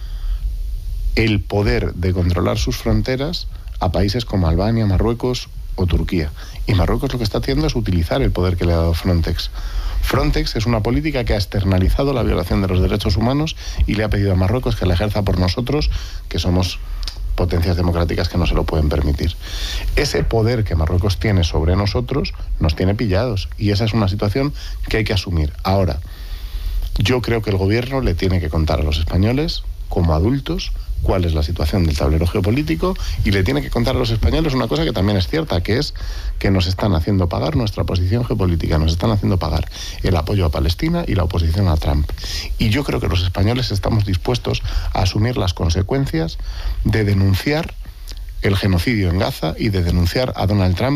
el poder de controlar sus fronteras a países como Albania, Marruecos o Turquía. Y Marruecos lo que está haciendo es utilizar el poder que le ha dado Frontex. Frontex es una política que ha externalizado la violación de los derechos humanos y le ha pedido a Marruecos que la ejerza por nosotros, que somos potencias democráticas que no se lo pueden permitir. Ese poder que Marruecos tiene sobre nosotros nos tiene pillados, y esa es una situación que hay que asumir. Ahora, yo creo que el gobierno le tiene que contar a los españoles, como adultos, cuál es la situación del tablero geopolítico, y le tiene que contar a los españoles una cosa que también es cierta, que es que nos están haciendo pagar nuestra posición geopolítica, nos están haciendo pagar el apoyo a Palestina y la oposición a Trump. Y yo creo que los españoles estamos dispuestos a asumir las consecuencias de denunciar el genocidio en Gaza y de denunciar a Donald Trump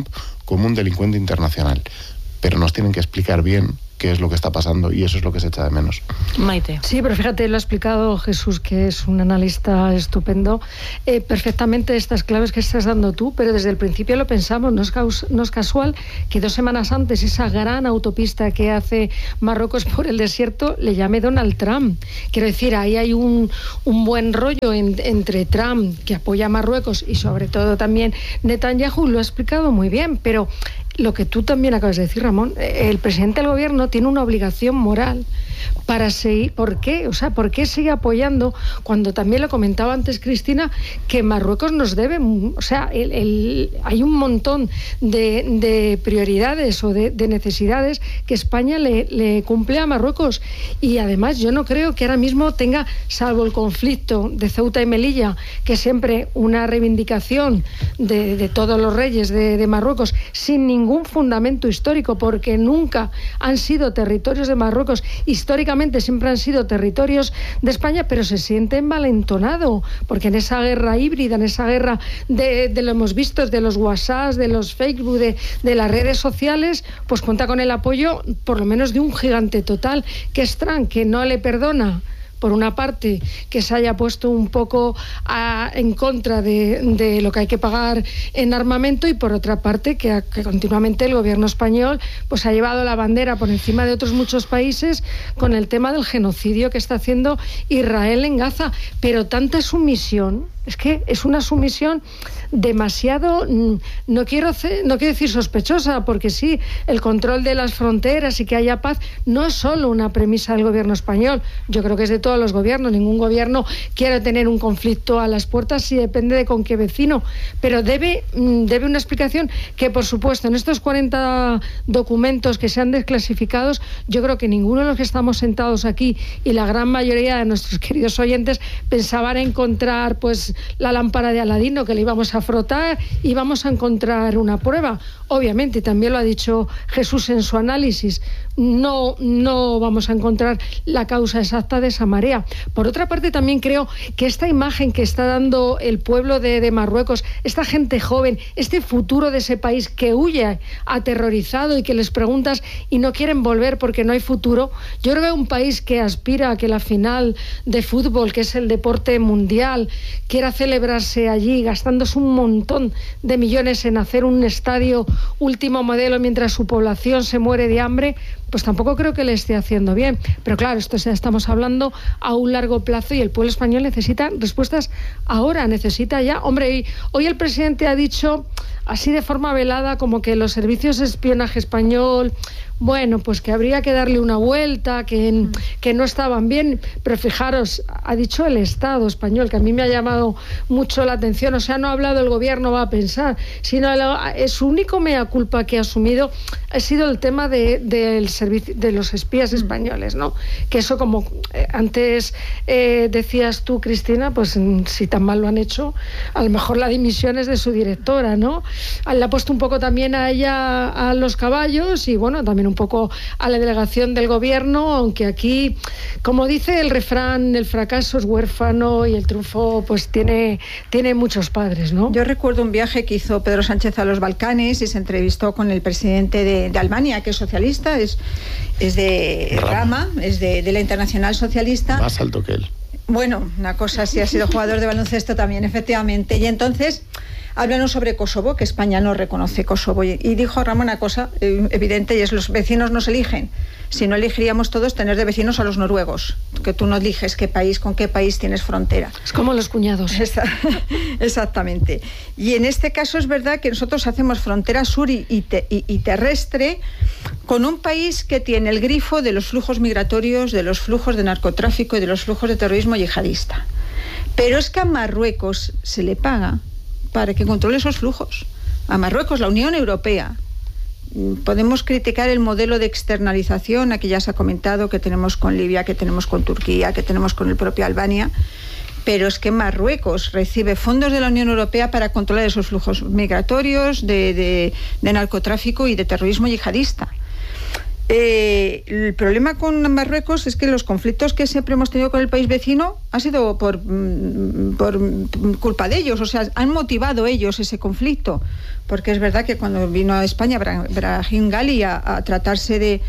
como un delincuente internacional, pero nos tienen que explicar bien qué es lo que está pasando, y eso es lo que se echa de menos. Maite. Sí, pero fíjate, lo ha explicado Jesús, que es un analista estupendo, eh, perfectamente estas claves que estás dando tú, pero desde el principio lo pensamos, no es, caus- no es casual que dos semanas antes esa gran autopista que hace Marruecos por el desierto le llame Donald Trump. Quiero decir, ahí hay un, un buen rollo en, entre Trump, que apoya a Marruecos, y sobre todo también Netanyahu, lo ha explicado muy bien, pero lo que tú también acabas de decir, Ramón, el presidente del gobierno tiene una obligación moral para seguir. ¿Por qué? O sea, ¿por qué sigue apoyando cuando también lo comentaba antes Cristina, que Marruecos nos debe? O sea, el, el, hay un montón de, de prioridades o de, de necesidades que España le, le cumple a Marruecos, y además yo no creo que ahora mismo tenga, salvo el conflicto de Ceuta y Melilla, que es siempre una reivindicación de, de todos los reyes de, de Marruecos, sin ningún fundamento histórico, porque nunca han sido territorios de Marruecos, históricamente siempre han sido territorios de España, pero se siente envalentonado, porque en esa guerra híbrida, en esa guerra de, de lo hemos visto, de los WhatsApp, de los Facebook, de, de las redes sociales, pues cuenta con el apoyo por lo menos de un gigante total, que es Trump, que no le perdona, por una parte, que se haya puesto un poco a, en contra de, de lo que hay que pagar en armamento, y por otra parte que, que continuamente el gobierno español pues ha llevado la bandera por encima de otros muchos países con el tema del genocidio que está haciendo Israel en Gaza. Pero tanta sumisión, es que es una sumisión demasiado, no quiero, hacer, no quiero decir sospechosa, porque sí, el control de las fronteras y que haya paz no es solo una premisa del gobierno español, yo creo que es de todos los gobiernos. Ningún gobierno quiere tener un conflicto a las puertas, si depende de con qué vecino, pero debe, debe una explicación que, por supuesto, en estos cuarenta documentos que se han desclasificado, yo creo que ninguno de los que estamos sentados aquí y la gran mayoría de nuestros queridos oyentes pensaban encontrar pues la lámpara de Aladino que le íbamos a frotar y vamos a encontrar una prueba. Obviamente, también lo ha dicho Jesús en su análisis, no, no vamos a encontrar la causa exacta de esa marea. Por otra parte, también creo que esta imagen que está dando el pueblo de, de Marruecos, esta gente joven, este futuro de ese país que huye aterrorizado y que les preguntas y no quieren volver porque no hay futuro, yo creo que un país que aspira a que la final de fútbol, que es el deporte mundial, quiera celebrarse allí gastándose un montón de millones en hacer un estadio último modelo mientras su población se muere de hambre, pues tampoco creo que le esté haciendo bien. Pero claro, esto ya estamos hablando a un largo plazo y el pueblo español necesita respuestas ahora, necesita ya. Hombre, y hoy el presidente ha dicho así de forma velada como que los servicios de espionaje español, bueno, pues que habría que darle una vuelta, que, que no estaban bien, pero fijaros, ha dicho el Estado español, que a mí me ha llamado mucho la atención, o sea, no ha hablado el gobierno, va a pensar, sino el, su único mea culpa que ha asumido ha sido el tema de, de, servicio, de los espías españoles, ¿no? Que eso, como eh, antes eh, decías tú, Cristina, pues si tan mal lo han hecho, a lo mejor la dimisión es de su directora, ¿no? Le ha puesto un poco también a ella a los caballos y bueno, también un poco a la delegación del gobierno, aunque aquí, como dice el refrán, el fracaso es huérfano y el triunfo pues tiene, tiene muchos padres, ¿no? Yo recuerdo un viaje que hizo Pedro Sánchez a los Balcanes y se entrevistó con el presidente de, de Albania, que es socialista, es, es de Rama, es de, de la Internacional Socialista. Más alto que él. Bueno, una cosa sí, ha sido jugador de baloncesto también, efectivamente. Y entonces háblanos sobre Kosovo, que España no reconoce Kosovo. Y dijo Ramón una cosa eh, evidente, y es: los vecinos nos eligen. Si no, elegiríamos todos tener de vecinos a los noruegos, que tú no eliges qué país, con qué país tienes frontera. Es como los cuñados. Exactamente. Y en este caso es verdad que nosotros hacemos frontera sur y, y, te, y, y terrestre con un país que tiene el grifo de los flujos migratorios, de los flujos de narcotráfico y de los flujos de terrorismo yihadista. Pero es que a Marruecos se le paga para que controle esos flujos. A Marruecos, la Unión Europea. Podemos criticar el modelo de externalización, aquí ya se ha comentado, que tenemos con Libia, que tenemos con Turquía, que tenemos con el propio Albania, pero es que Marruecos recibe fondos de la Unión Europea para controlar esos flujos migratorios, de, de, de narcotráfico y de terrorismo yihadista. Eh, el problema con Marruecos es que los conflictos que siempre hemos tenido con el país vecino ha sido por, por culpa de ellos, o sea, han motivado ellos ese conflicto, porque es verdad que cuando vino a España Brahim Ghali a, a tratarse de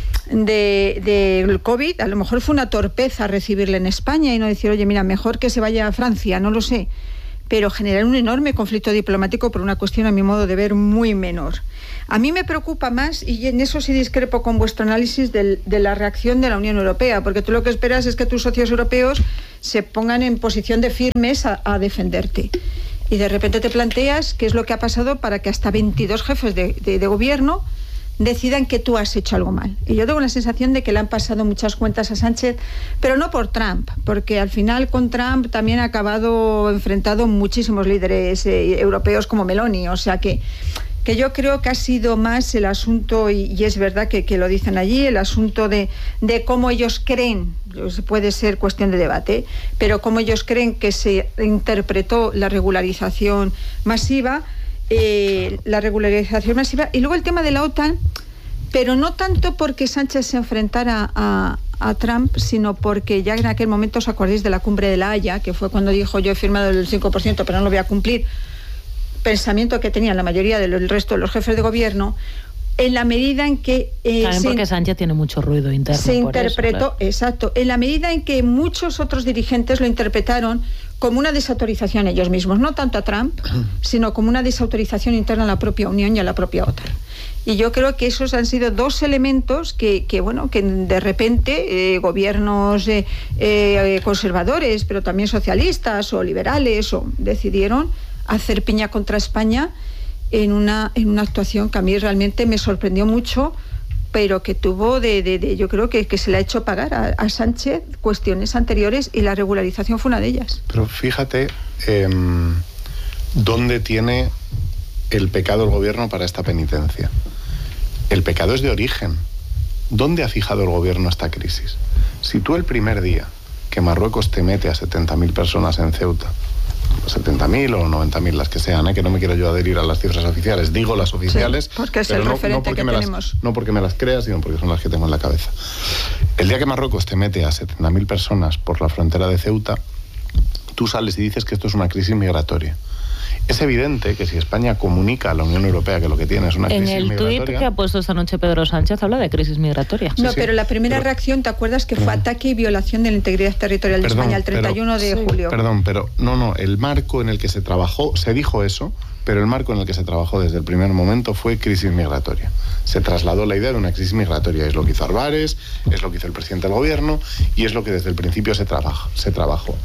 de, de COVID, a lo mejor fue una torpeza recibirle en España y no decir, oye, mira, mejor que se vaya a Francia, no lo sé, pero generar un enorme conflicto diplomático por una cuestión, a mi modo de ver, muy menor. A mí me preocupa más, y en eso sí discrepo con vuestro análisis, del, de la reacción de la Unión Europea, porque tú lo que esperas es que tus socios europeos se pongan en posición de firmes a, a defenderte. Y de repente te planteas qué es lo que ha pasado para que hasta veintidós jefes de, de, de gobierno decidan que tú has hecho algo mal. Y yo tengo la sensación de que le han pasado muchas cuentas a Sánchez, pero no por Trump, porque al final con Trump también ha acabado enfrentado muchísimos líderes eh, europeos como Meloni, o sea que, que yo creo que ha sido más el asunto, y, y es verdad que, que lo dicen allí, el asunto de, de cómo ellos creen, puede ser cuestión de debate, pero cómo ellos creen que se interpretó la regularización masiva, Eh, la regularización masiva, y luego el tema de la OTAN, pero no tanto porque Sánchez se enfrentara a, a Trump, sino porque ya en aquel momento, os acordáis de la cumbre de La Haya, que fue cuando dijo, yo he firmado el cinco por ciento pero no lo voy a cumplir, pensamiento que tenían la mayoría del resto de los jefes de gobierno, en la medida en que eh, también porque se, Sánchez tiene mucho ruido interno se por interpretó, eso, claro. Exacto, en la medida en que muchos otros dirigentes lo interpretaron como una desautorización ellos mismos, no tanto a Trump, sino como una desautorización interna a la propia Unión y a la propia OTAN. Y yo creo que esos han sido dos elementos que, que bueno, que de repente eh, gobiernos eh, eh, conservadores, pero también socialistas o liberales, o decidieron hacer piña contra España en una, en una actuación que a mí realmente me sorprendió mucho, pero que tuvo de, de, de yo creo que, que se le ha hecho pagar a, a Sánchez cuestiones anteriores, y la regularización fue una de ellas. Pero fíjate eh, dónde tiene el pecado el gobierno para esta penitencia. El pecado es de origen. ¿Dónde ha fijado el gobierno esta crisis? Si tú el primer día que Marruecos te mete a setenta mil personas en Ceuta, setenta mil o noventa mil, las que sean, ¿eh? Que no me quiero yo adherir a las cifras oficiales, digo las oficiales, sí, porque es pero el no, referente no, porque que me tenemos. Las, no porque me las creas, sino porque son las que tengo en la cabeza. El día que Marruecos te mete a setenta mil personas por la frontera de Ceuta, tú sales y dices que esto es una crisis migratoria. Es evidente que si España comunica a la Unión Europea que lo que tiene es una crisis migratoria... En el tuit que ha puesto esta noche Pedro Sánchez habla de crisis migratoria. No, sí, pero la primera pero, reacción, ¿te acuerdas que fue perdón. ataque y violación de la integridad territorial de Perdón, España el treinta y uno pero, de sí, julio? Perdón, pero no, no, el marco en el que se trabajó, se dijo eso, pero el marco en el que se trabajó desde el primer momento fue crisis migratoria. Se trasladó la idea de una crisis migratoria. Es lo que hizo Arbares, es lo que hizo el presidente del gobierno y es lo que desde el principio se, trabaja, se trabajó.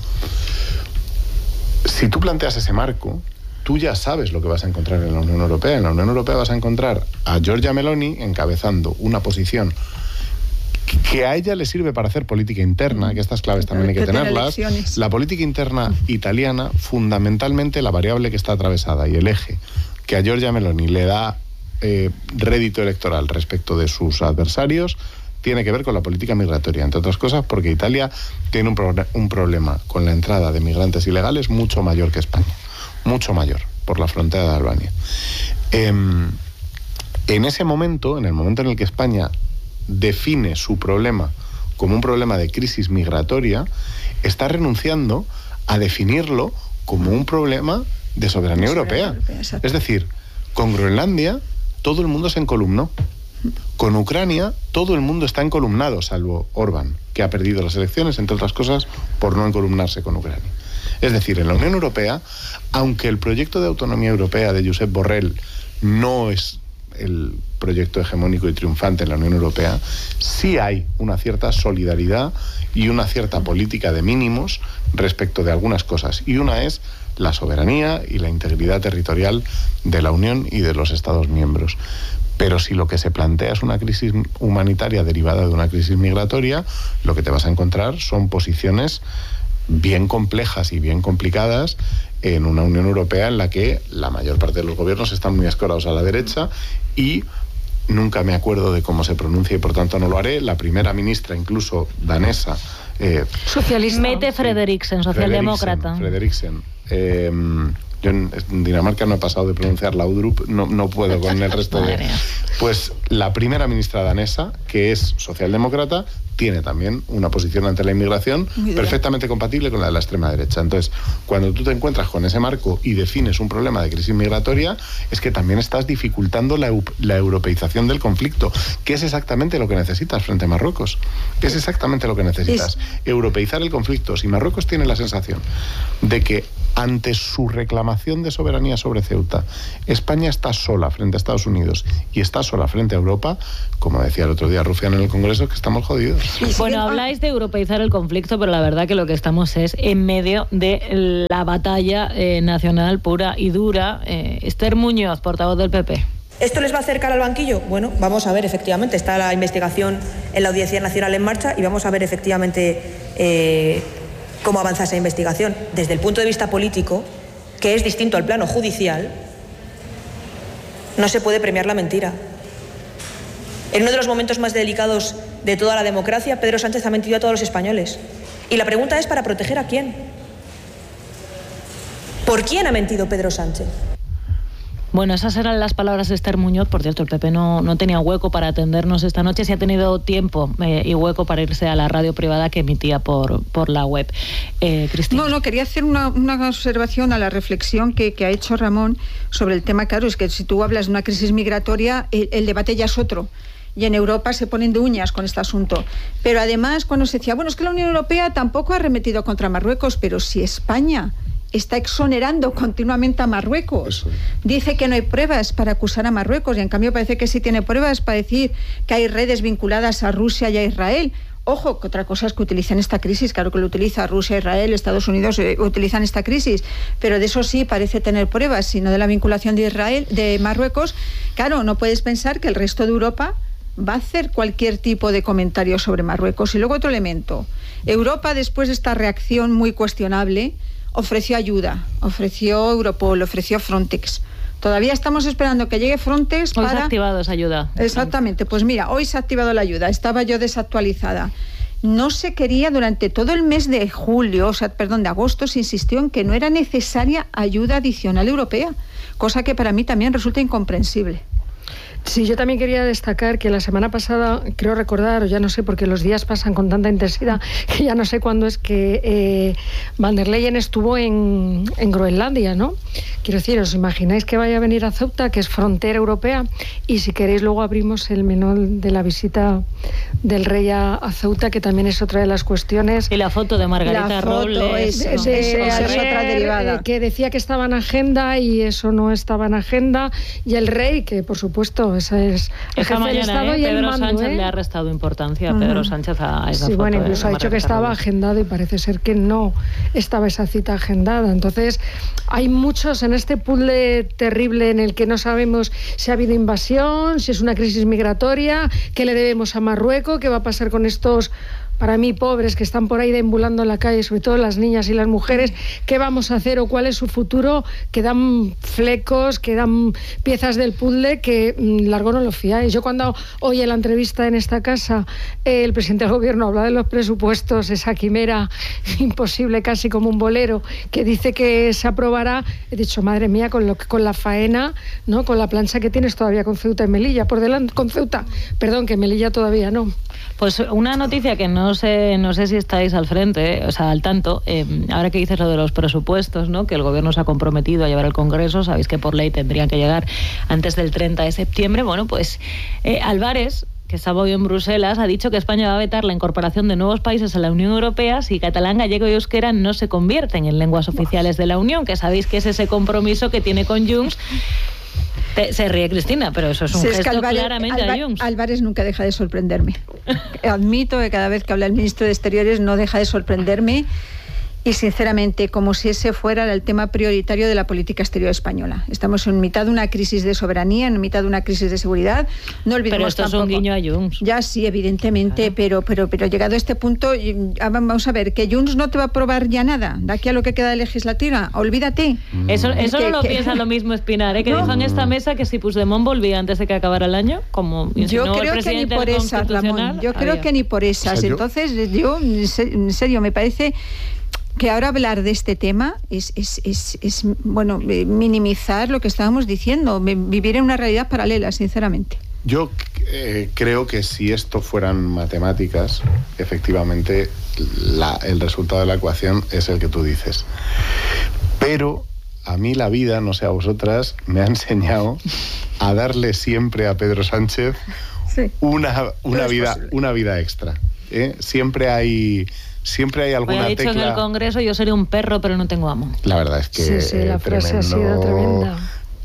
Si tú planteas ese marco, tú ya sabes lo que vas a encontrar en la Unión Europea. En la Unión Europea vas a encontrar a Giorgia Meloni encabezando una posición que a ella le sirve para hacer política interna, que estas claves también hay que tenerlas. La política interna italiana, fundamentalmente la variable que está atravesada y el eje que a Giorgia Meloni le da eh, rédito electoral respecto de sus adversarios, tiene que ver con la política migratoria, entre otras cosas porque Italia tiene un, pro un problema con la entrada de migrantes ilegales mucho mayor que España, mucho mayor, por la frontera de Albania. Eh, en ese momento, en el momento en el que España define su problema como un problema de crisis migratoria, está renunciando a definirlo como un problema de soberanía europea. Es decir, con Groenlandia todo el mundo se encolumnó. Con Ucrania todo el mundo está encolumnado, salvo Orbán, que ha perdido las elecciones, entre otras cosas, por no encolumnarse con Ucrania. Es decir, en la Unión Europea, aunque el proyecto de autonomía europea de Josep Borrell no es el proyecto hegemónico y triunfante en la Unión Europea, sí hay una cierta solidaridad y una cierta política de mínimos respecto de algunas cosas. Y una es la soberanía y la integridad territorial de la Unión y de los Estados miembros. Pero si lo que se plantea es una crisis humanitaria derivada de una crisis migratoria, lo que te vas a encontrar son posiciones bien complejas y bien complicadas en una Unión Europea en la que la mayor parte de los gobiernos están muy escorados a la derecha y nunca me acuerdo de cómo se pronuncia y por tanto no lo haré. La primera ministra, incluso danesa, eh, socialista, Mette Frederiksen, socialdemócrata. Frederiksen, Eh, yo en Dinamarca no he pasado de pronunciar Laudrup, no, no puedo con el resto de... Pues la primera ministra danesa, que es socialdemócrata, tiene también una posición ante la inmigración perfectamente compatible con la de la extrema derecha. Entonces, cuando tú te encuentras con ese marco y defines un problema de crisis migratoria, es que también estás dificultando la, la europeización del conflicto, que es exactamente lo que necesitas frente a Marruecos. Es exactamente lo que necesitas. Es... europeizar el conflicto. Si Marruecos tiene la sensación de que ante su reclamación de soberanía sobre Ceuta, España está sola frente a Estados Unidos y está sola frente a Europa, como decía el otro día Rufián en el Congreso, que estamos jodidos. Bueno, habláis de europeizar el conflicto, pero la verdad que lo que estamos es en medio de la batalla eh, nacional pura y dura. Eh, Esther Muñoz, portavoz del P P. ¿Esto les va a acercar al banquillo? Bueno, vamos a ver, efectivamente. Está la investigación en la Audiencia Nacional en marcha y vamos a ver, efectivamente, eh, cómo avanza esa investigación. Desde el punto de vista político, que es distinto al plano judicial, no se puede premiar la mentira. En uno de los momentos más delicados de toda la democracia, Pedro Sánchez ha mentido a todos los españoles. Y la pregunta es, ¿para proteger a quién? ¿Por quién ha mentido Pedro Sánchez? Bueno, esas eran las palabras de Esther Muñoz. Por cierto, el P P no, no tenía hueco para atendernos esta noche, sí ha tenido tiempo eh, y hueco para irse a la radio privada que emitía por, por la web. Eh, Cristina. No, no, quería hacer una, una observación a la reflexión que, que ha hecho Ramón sobre el tema. Claro, es que si tú hablas de una crisis migratoria, el, el debate ya es otro. Y en Europa se ponen de uñas con este asunto. Pero además, cuando se decía, bueno, es que la Unión Europea tampoco ha arremetido contra Marruecos, pero si España está exonerando continuamente a Marruecos, dice que no hay pruebas para acusar a Marruecos, y en cambio parece que sí tiene pruebas para decir que hay redes vinculadas a Rusia y a Israel. Ojo, que otra cosa es que utilizan esta crisis, claro que lo utiliza Rusia, Israel, Estados Unidos eh, utilizan esta crisis, pero de eso sí parece tener pruebas, sino de la vinculación de Israel, de Marruecos. Claro, no puedes pensar que el resto de Europa va a hacer cualquier tipo de comentario sobre Marruecos. Y luego otro elemento. Europa, después de esta reacción muy cuestionable, ofreció ayuda, ofreció Europol, ofreció Frontex. Todavía estamos esperando que llegue Frontex hoy para... Hoy se ha activado esa ayuda. Exactamente. Pues mira, hoy se ha activado la ayuda. Estaba yo desactualizada. No se quería durante todo el mes de julio, o sea, perdón, de agosto, se insistió en que no era necesaria ayuda adicional europea, cosa que para mí también resulta incomprensible. Sí, yo también quería destacar que la semana pasada, creo recordar, o ya no sé, porque los días pasan con tanta intensidad, que ya no sé cuándo es que eh, Van der Leyen estuvo en, en Groenlandia, ¿no? Quiero decir, ¿os imagináis que vaya a venir a Ceuta, que es frontera europea? Y si queréis luego abrimos el menú de la visita del rey a, a Ceuta, que también es otra de las cuestiones. Y la foto de Margarita la foto Robles. Es, de, de, de, es otra derivada. Eh, que decía que estaba en agenda y eso no estaba en agenda. Y el rey, que por supuesto... Esa es el Esta jefe mañana, del Estado eh, y el Pedro mando, Sánchez ¿eh? le ha restado importancia a uh-huh. Pedro Sánchez a esa sí, foto. Bueno, incluso ha dicho que estaba Robles. agendado y parece ser que no estaba esa cita agendada. Entonces, hay muchos en este puzzle terrible en el que no sabemos si ha habido invasión, si es una crisis migratoria, qué le debemos a Marruecos, qué va a pasar con estos... para mí, pobres que están por ahí deambulando en la calle, sobre todo las niñas y las mujeres, ¿qué vamos a hacer o cuál es su futuro? Que dan flecos, que dan piezas del puzzle que mmm, largo no lo fiáis. Yo cuando oí en la entrevista en esta casa eh, el presidente del gobierno habla de los presupuestos, esa quimera imposible, casi como un bolero, que dice que se aprobará, he dicho, madre mía, con, lo, con la faena, ¿no? Con la plancha que tienes todavía con Ceuta y Melilla, por delante, con Ceuta, perdón, que Melilla todavía no. Pues una noticia que no sé, no sé si estáis al frente, o sea, al tanto, eh, ahora que dices lo de los presupuestos, ¿no? Que el gobierno se ha comprometido a llevar al Congreso, sabéis que por ley tendrían que llegar antes del treinta de septiembre, bueno, pues eh, Álvarez, que estaba hoy en Bruselas, ha dicho que España va a vetar la incorporación de nuevos países a la Unión Europea si catalán, gallego y euskera no se convierten en lenguas oficiales de la Unión, que sabéis que es ese compromiso que tiene con Junts. Te, se ríe Cristina, pero eso es un sí, gesto es que Álvarez, claramente Álvarez, a Junts. Álvarez nunca deja de sorprenderme. Admito que cada vez que habla el ministro de Exteriores no deja de sorprenderme. Y sinceramente, como si ese fuera el tema prioritario de la política exterior española. Estamos en mitad de una crisis de soberanía, en mitad de una crisis de seguridad. No olvidemos pero esto tampoco. Es un guiño a Junts. Ya sí, evidentemente, claro. pero, pero, pero llegado a este punto, vamos a ver, que Junts no te va a aprobar ya nada. De aquí a lo que queda de legislatura, olvídate. Eso, eso que, no lo que, piensa lo mismo Espinar, ¿eh? Que no. dijo en esta mesa que si Puigdemont volvía antes de que acabara el año, como yo creo que ni por esas, Ramón. Yo creo había. que ni por esas. O sea, Entonces, yo, yo en serio, me parece... que ahora hablar de este tema es, es, es, es bueno, minimizar lo que estábamos diciendo, vivir en una realidad paralela, sinceramente. Yo eh, creo que si esto fueran matemáticas, efectivamente la, el resultado de la ecuación es el que tú dices. Pero a mí la vida, no sé a vosotras, me ha enseñado a darle siempre a Pedro Sánchez sí. una, una, vida, una vida extra. ¿eh? Siempre hay... Siempre hay alguna Oye, he dicho tecla... en el Congreso yo sería un perro, pero no tengo amo. La verdad es que... Sí, sí, la frase tremendo, ha sido tremenda.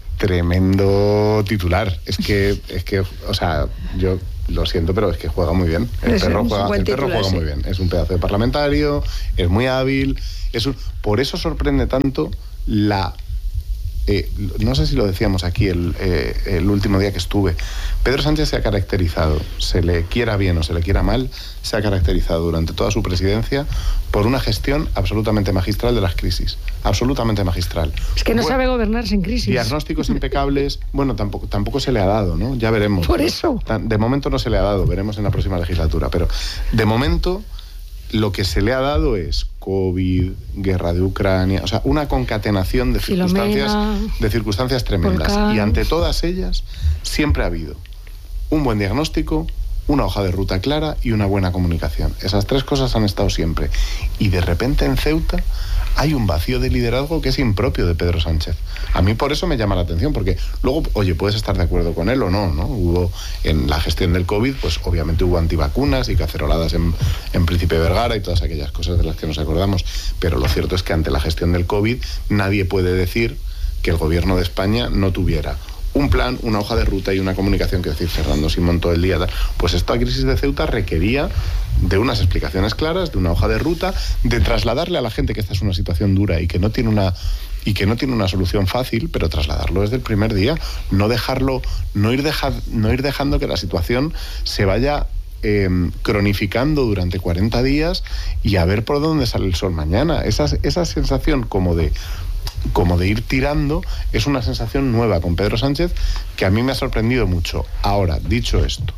Tremendo titular. Es que, es que, o sea, yo lo siento, pero es que juega muy bien. El es perro juega, el perro titular, juega sí. muy bien. Es un pedazo de parlamentario, es muy hábil. Es un... Por eso sorprende tanto la... Eh, no sé si lo decíamos aquí el, eh, el último día que estuve. Pedro Sánchez se ha caracterizado, se le quiera bien o se le quiera mal, se ha caracterizado durante toda su presidencia por una gestión absolutamente magistral de las crisis. Absolutamente magistral. Es que no bueno, sabe gobernar sin crisis. Diagnósticos impecables, bueno, tampoco, tampoco se le ha dado, ¿no? Ya veremos. Por eso. De momento no se le ha dado, veremos en la próxima legislatura. Pero de momento lo que se le ha dado es COVID, guerra de Ucrania, o sea, una concatenación de circunstancias, Filomena, de circunstancias tremendas. volcán. Y ante todas ellas siempre ha habido un buen diagnóstico, una hoja de ruta clara y una buena comunicación. Esas tres cosas han estado siempre. Y de repente en Ceuta hay un vacío de liderazgo que es impropio de Pedro Sánchez. A mí por eso me llama la atención, porque luego, oye, puedes estar de acuerdo con él o no, ¿no? Hubo en la gestión del COVID, pues obviamente hubo antivacunas y caceroladas en, en Príncipe Vergara y todas aquellas cosas de las que nos acordamos, pero lo cierto es que ante la gestión del COVID nadie puede decir que el gobierno de España no tuviera un plan, una hoja de ruta y una comunicación, que decir, Fernando Simón todo el día. Pues esta crisis de Ceuta requería de unas explicaciones claras, de una hoja de ruta, de trasladarle a la gente que esta es una situación dura y que no tiene una y que no tiene una solución fácil, pero trasladarlo desde el primer día, no dejarlo, no ir deja, no ir dejando que la situación se vaya eh, cronificando durante cuarenta días y a ver por dónde sale el sol mañana. Esa, esa sensación como de como de ir tirando es una sensación nueva con Pedro Sánchez que a mí me ha sorprendido mucho. Ahora, dicho esto,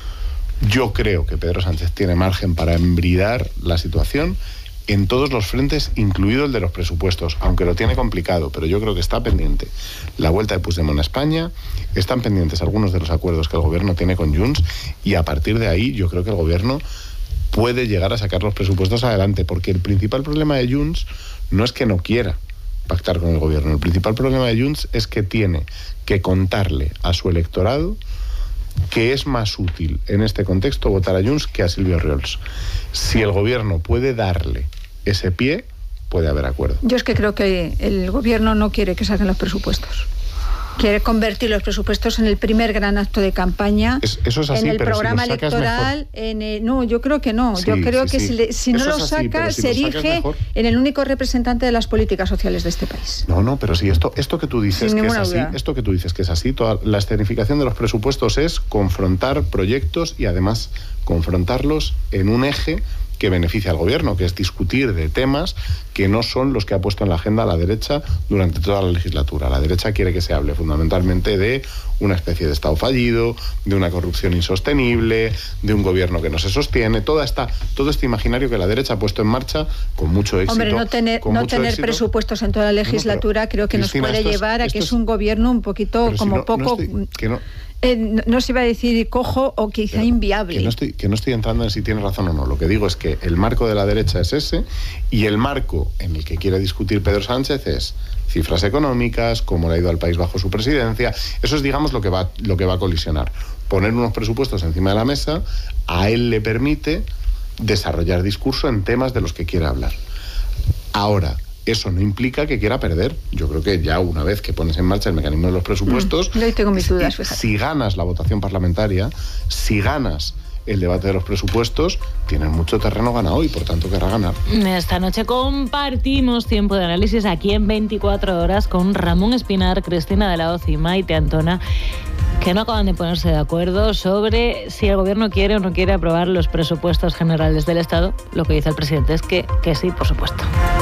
yo creo que Pedro Sánchez tiene margen para embridar la situación en todos los frentes, incluido el de los presupuestos, aunque lo tiene complicado, pero yo creo que está pendiente la vuelta de Puigdemont a España, están pendientes algunos de los acuerdos que el gobierno tiene con Junts, y a partir de ahí yo creo que el gobierno puede llegar a sacar los presupuestos adelante, porque el principal problema de Junts no es que no quiera pactar con el gobierno, el principal problema de Junts es que tiene que contarle a su electorado que es más útil en este contexto votar a Junts que a Silvio Riols. Si el gobierno puede darle ese pie, puede haber acuerdo. Yo es que creo que el gobierno no quiere que saquen los presupuestos. Quiere convertir los presupuestos en el primer gran acto de campaña, es, eso es así, en el pero programa si lo sacas electoral. Mejor. En el, no, yo creo que no. Sí, yo creo sí, que sí. si, le, si no eso lo es así, saca, si se lo erige en el único representante de las políticas sociales de este país. No, no, pero si esto, esto que tú dices Sin que es ninguna así, duda. esto que tú dices que es así, toda la escenificación de los presupuestos es confrontar proyectos y además confrontarlos en un eje que beneficia al gobierno, que es discutir de temas que no son los que ha puesto en la agenda la derecha durante toda la legislatura. La derecha quiere que se hable fundamentalmente de una especie de Estado fallido, de una corrupción insostenible, de un gobierno que no se sostiene, toda esta, todo este imaginario que la derecha ha puesto en marcha con mucho éxito. Hombre, no tener, con no mucho tener éxito. presupuestos en toda la legislatura no, pero, creo que Cristina, nos puede esto es, llevar a que es, es un gobierno un poquito pero como si no, poco... No estoy, que no, Eh, no, no se iba a decir cojo o quizá Pero, inviable. Que no, estoy, que no estoy entrando en si tiene razón o no. Lo que digo es que el marco de la derecha es ese, y el marco en el que quiere discutir Pedro Sánchez es cifras económicas, cómo le ha ido al país bajo su presidencia. Eso es, digamos, lo que va, lo que va a colisionar. Poner unos presupuestos encima de la mesa a él le permite desarrollar discurso en temas de los que quiera hablar. Ahora, eso no implica que quiera perder. Yo creo que ya una vez que pones en marcha el mecanismo de los presupuestos, mm, yo tengo mis dudas, si, si ganas la votación parlamentaria, si ganas el debate de los presupuestos, tienes mucho terreno ganado y por tanto querrá ganar. Esta noche compartimos tiempo de análisis aquí en veinticuatro horas con Ramón Espinar, Cristina de la Hoz y Maite Antona, que no acaban de ponerse de acuerdo sobre si el gobierno quiere o no quiere aprobar los presupuestos generales del Estado. Lo que dice el presidente es que, que sí, por supuesto.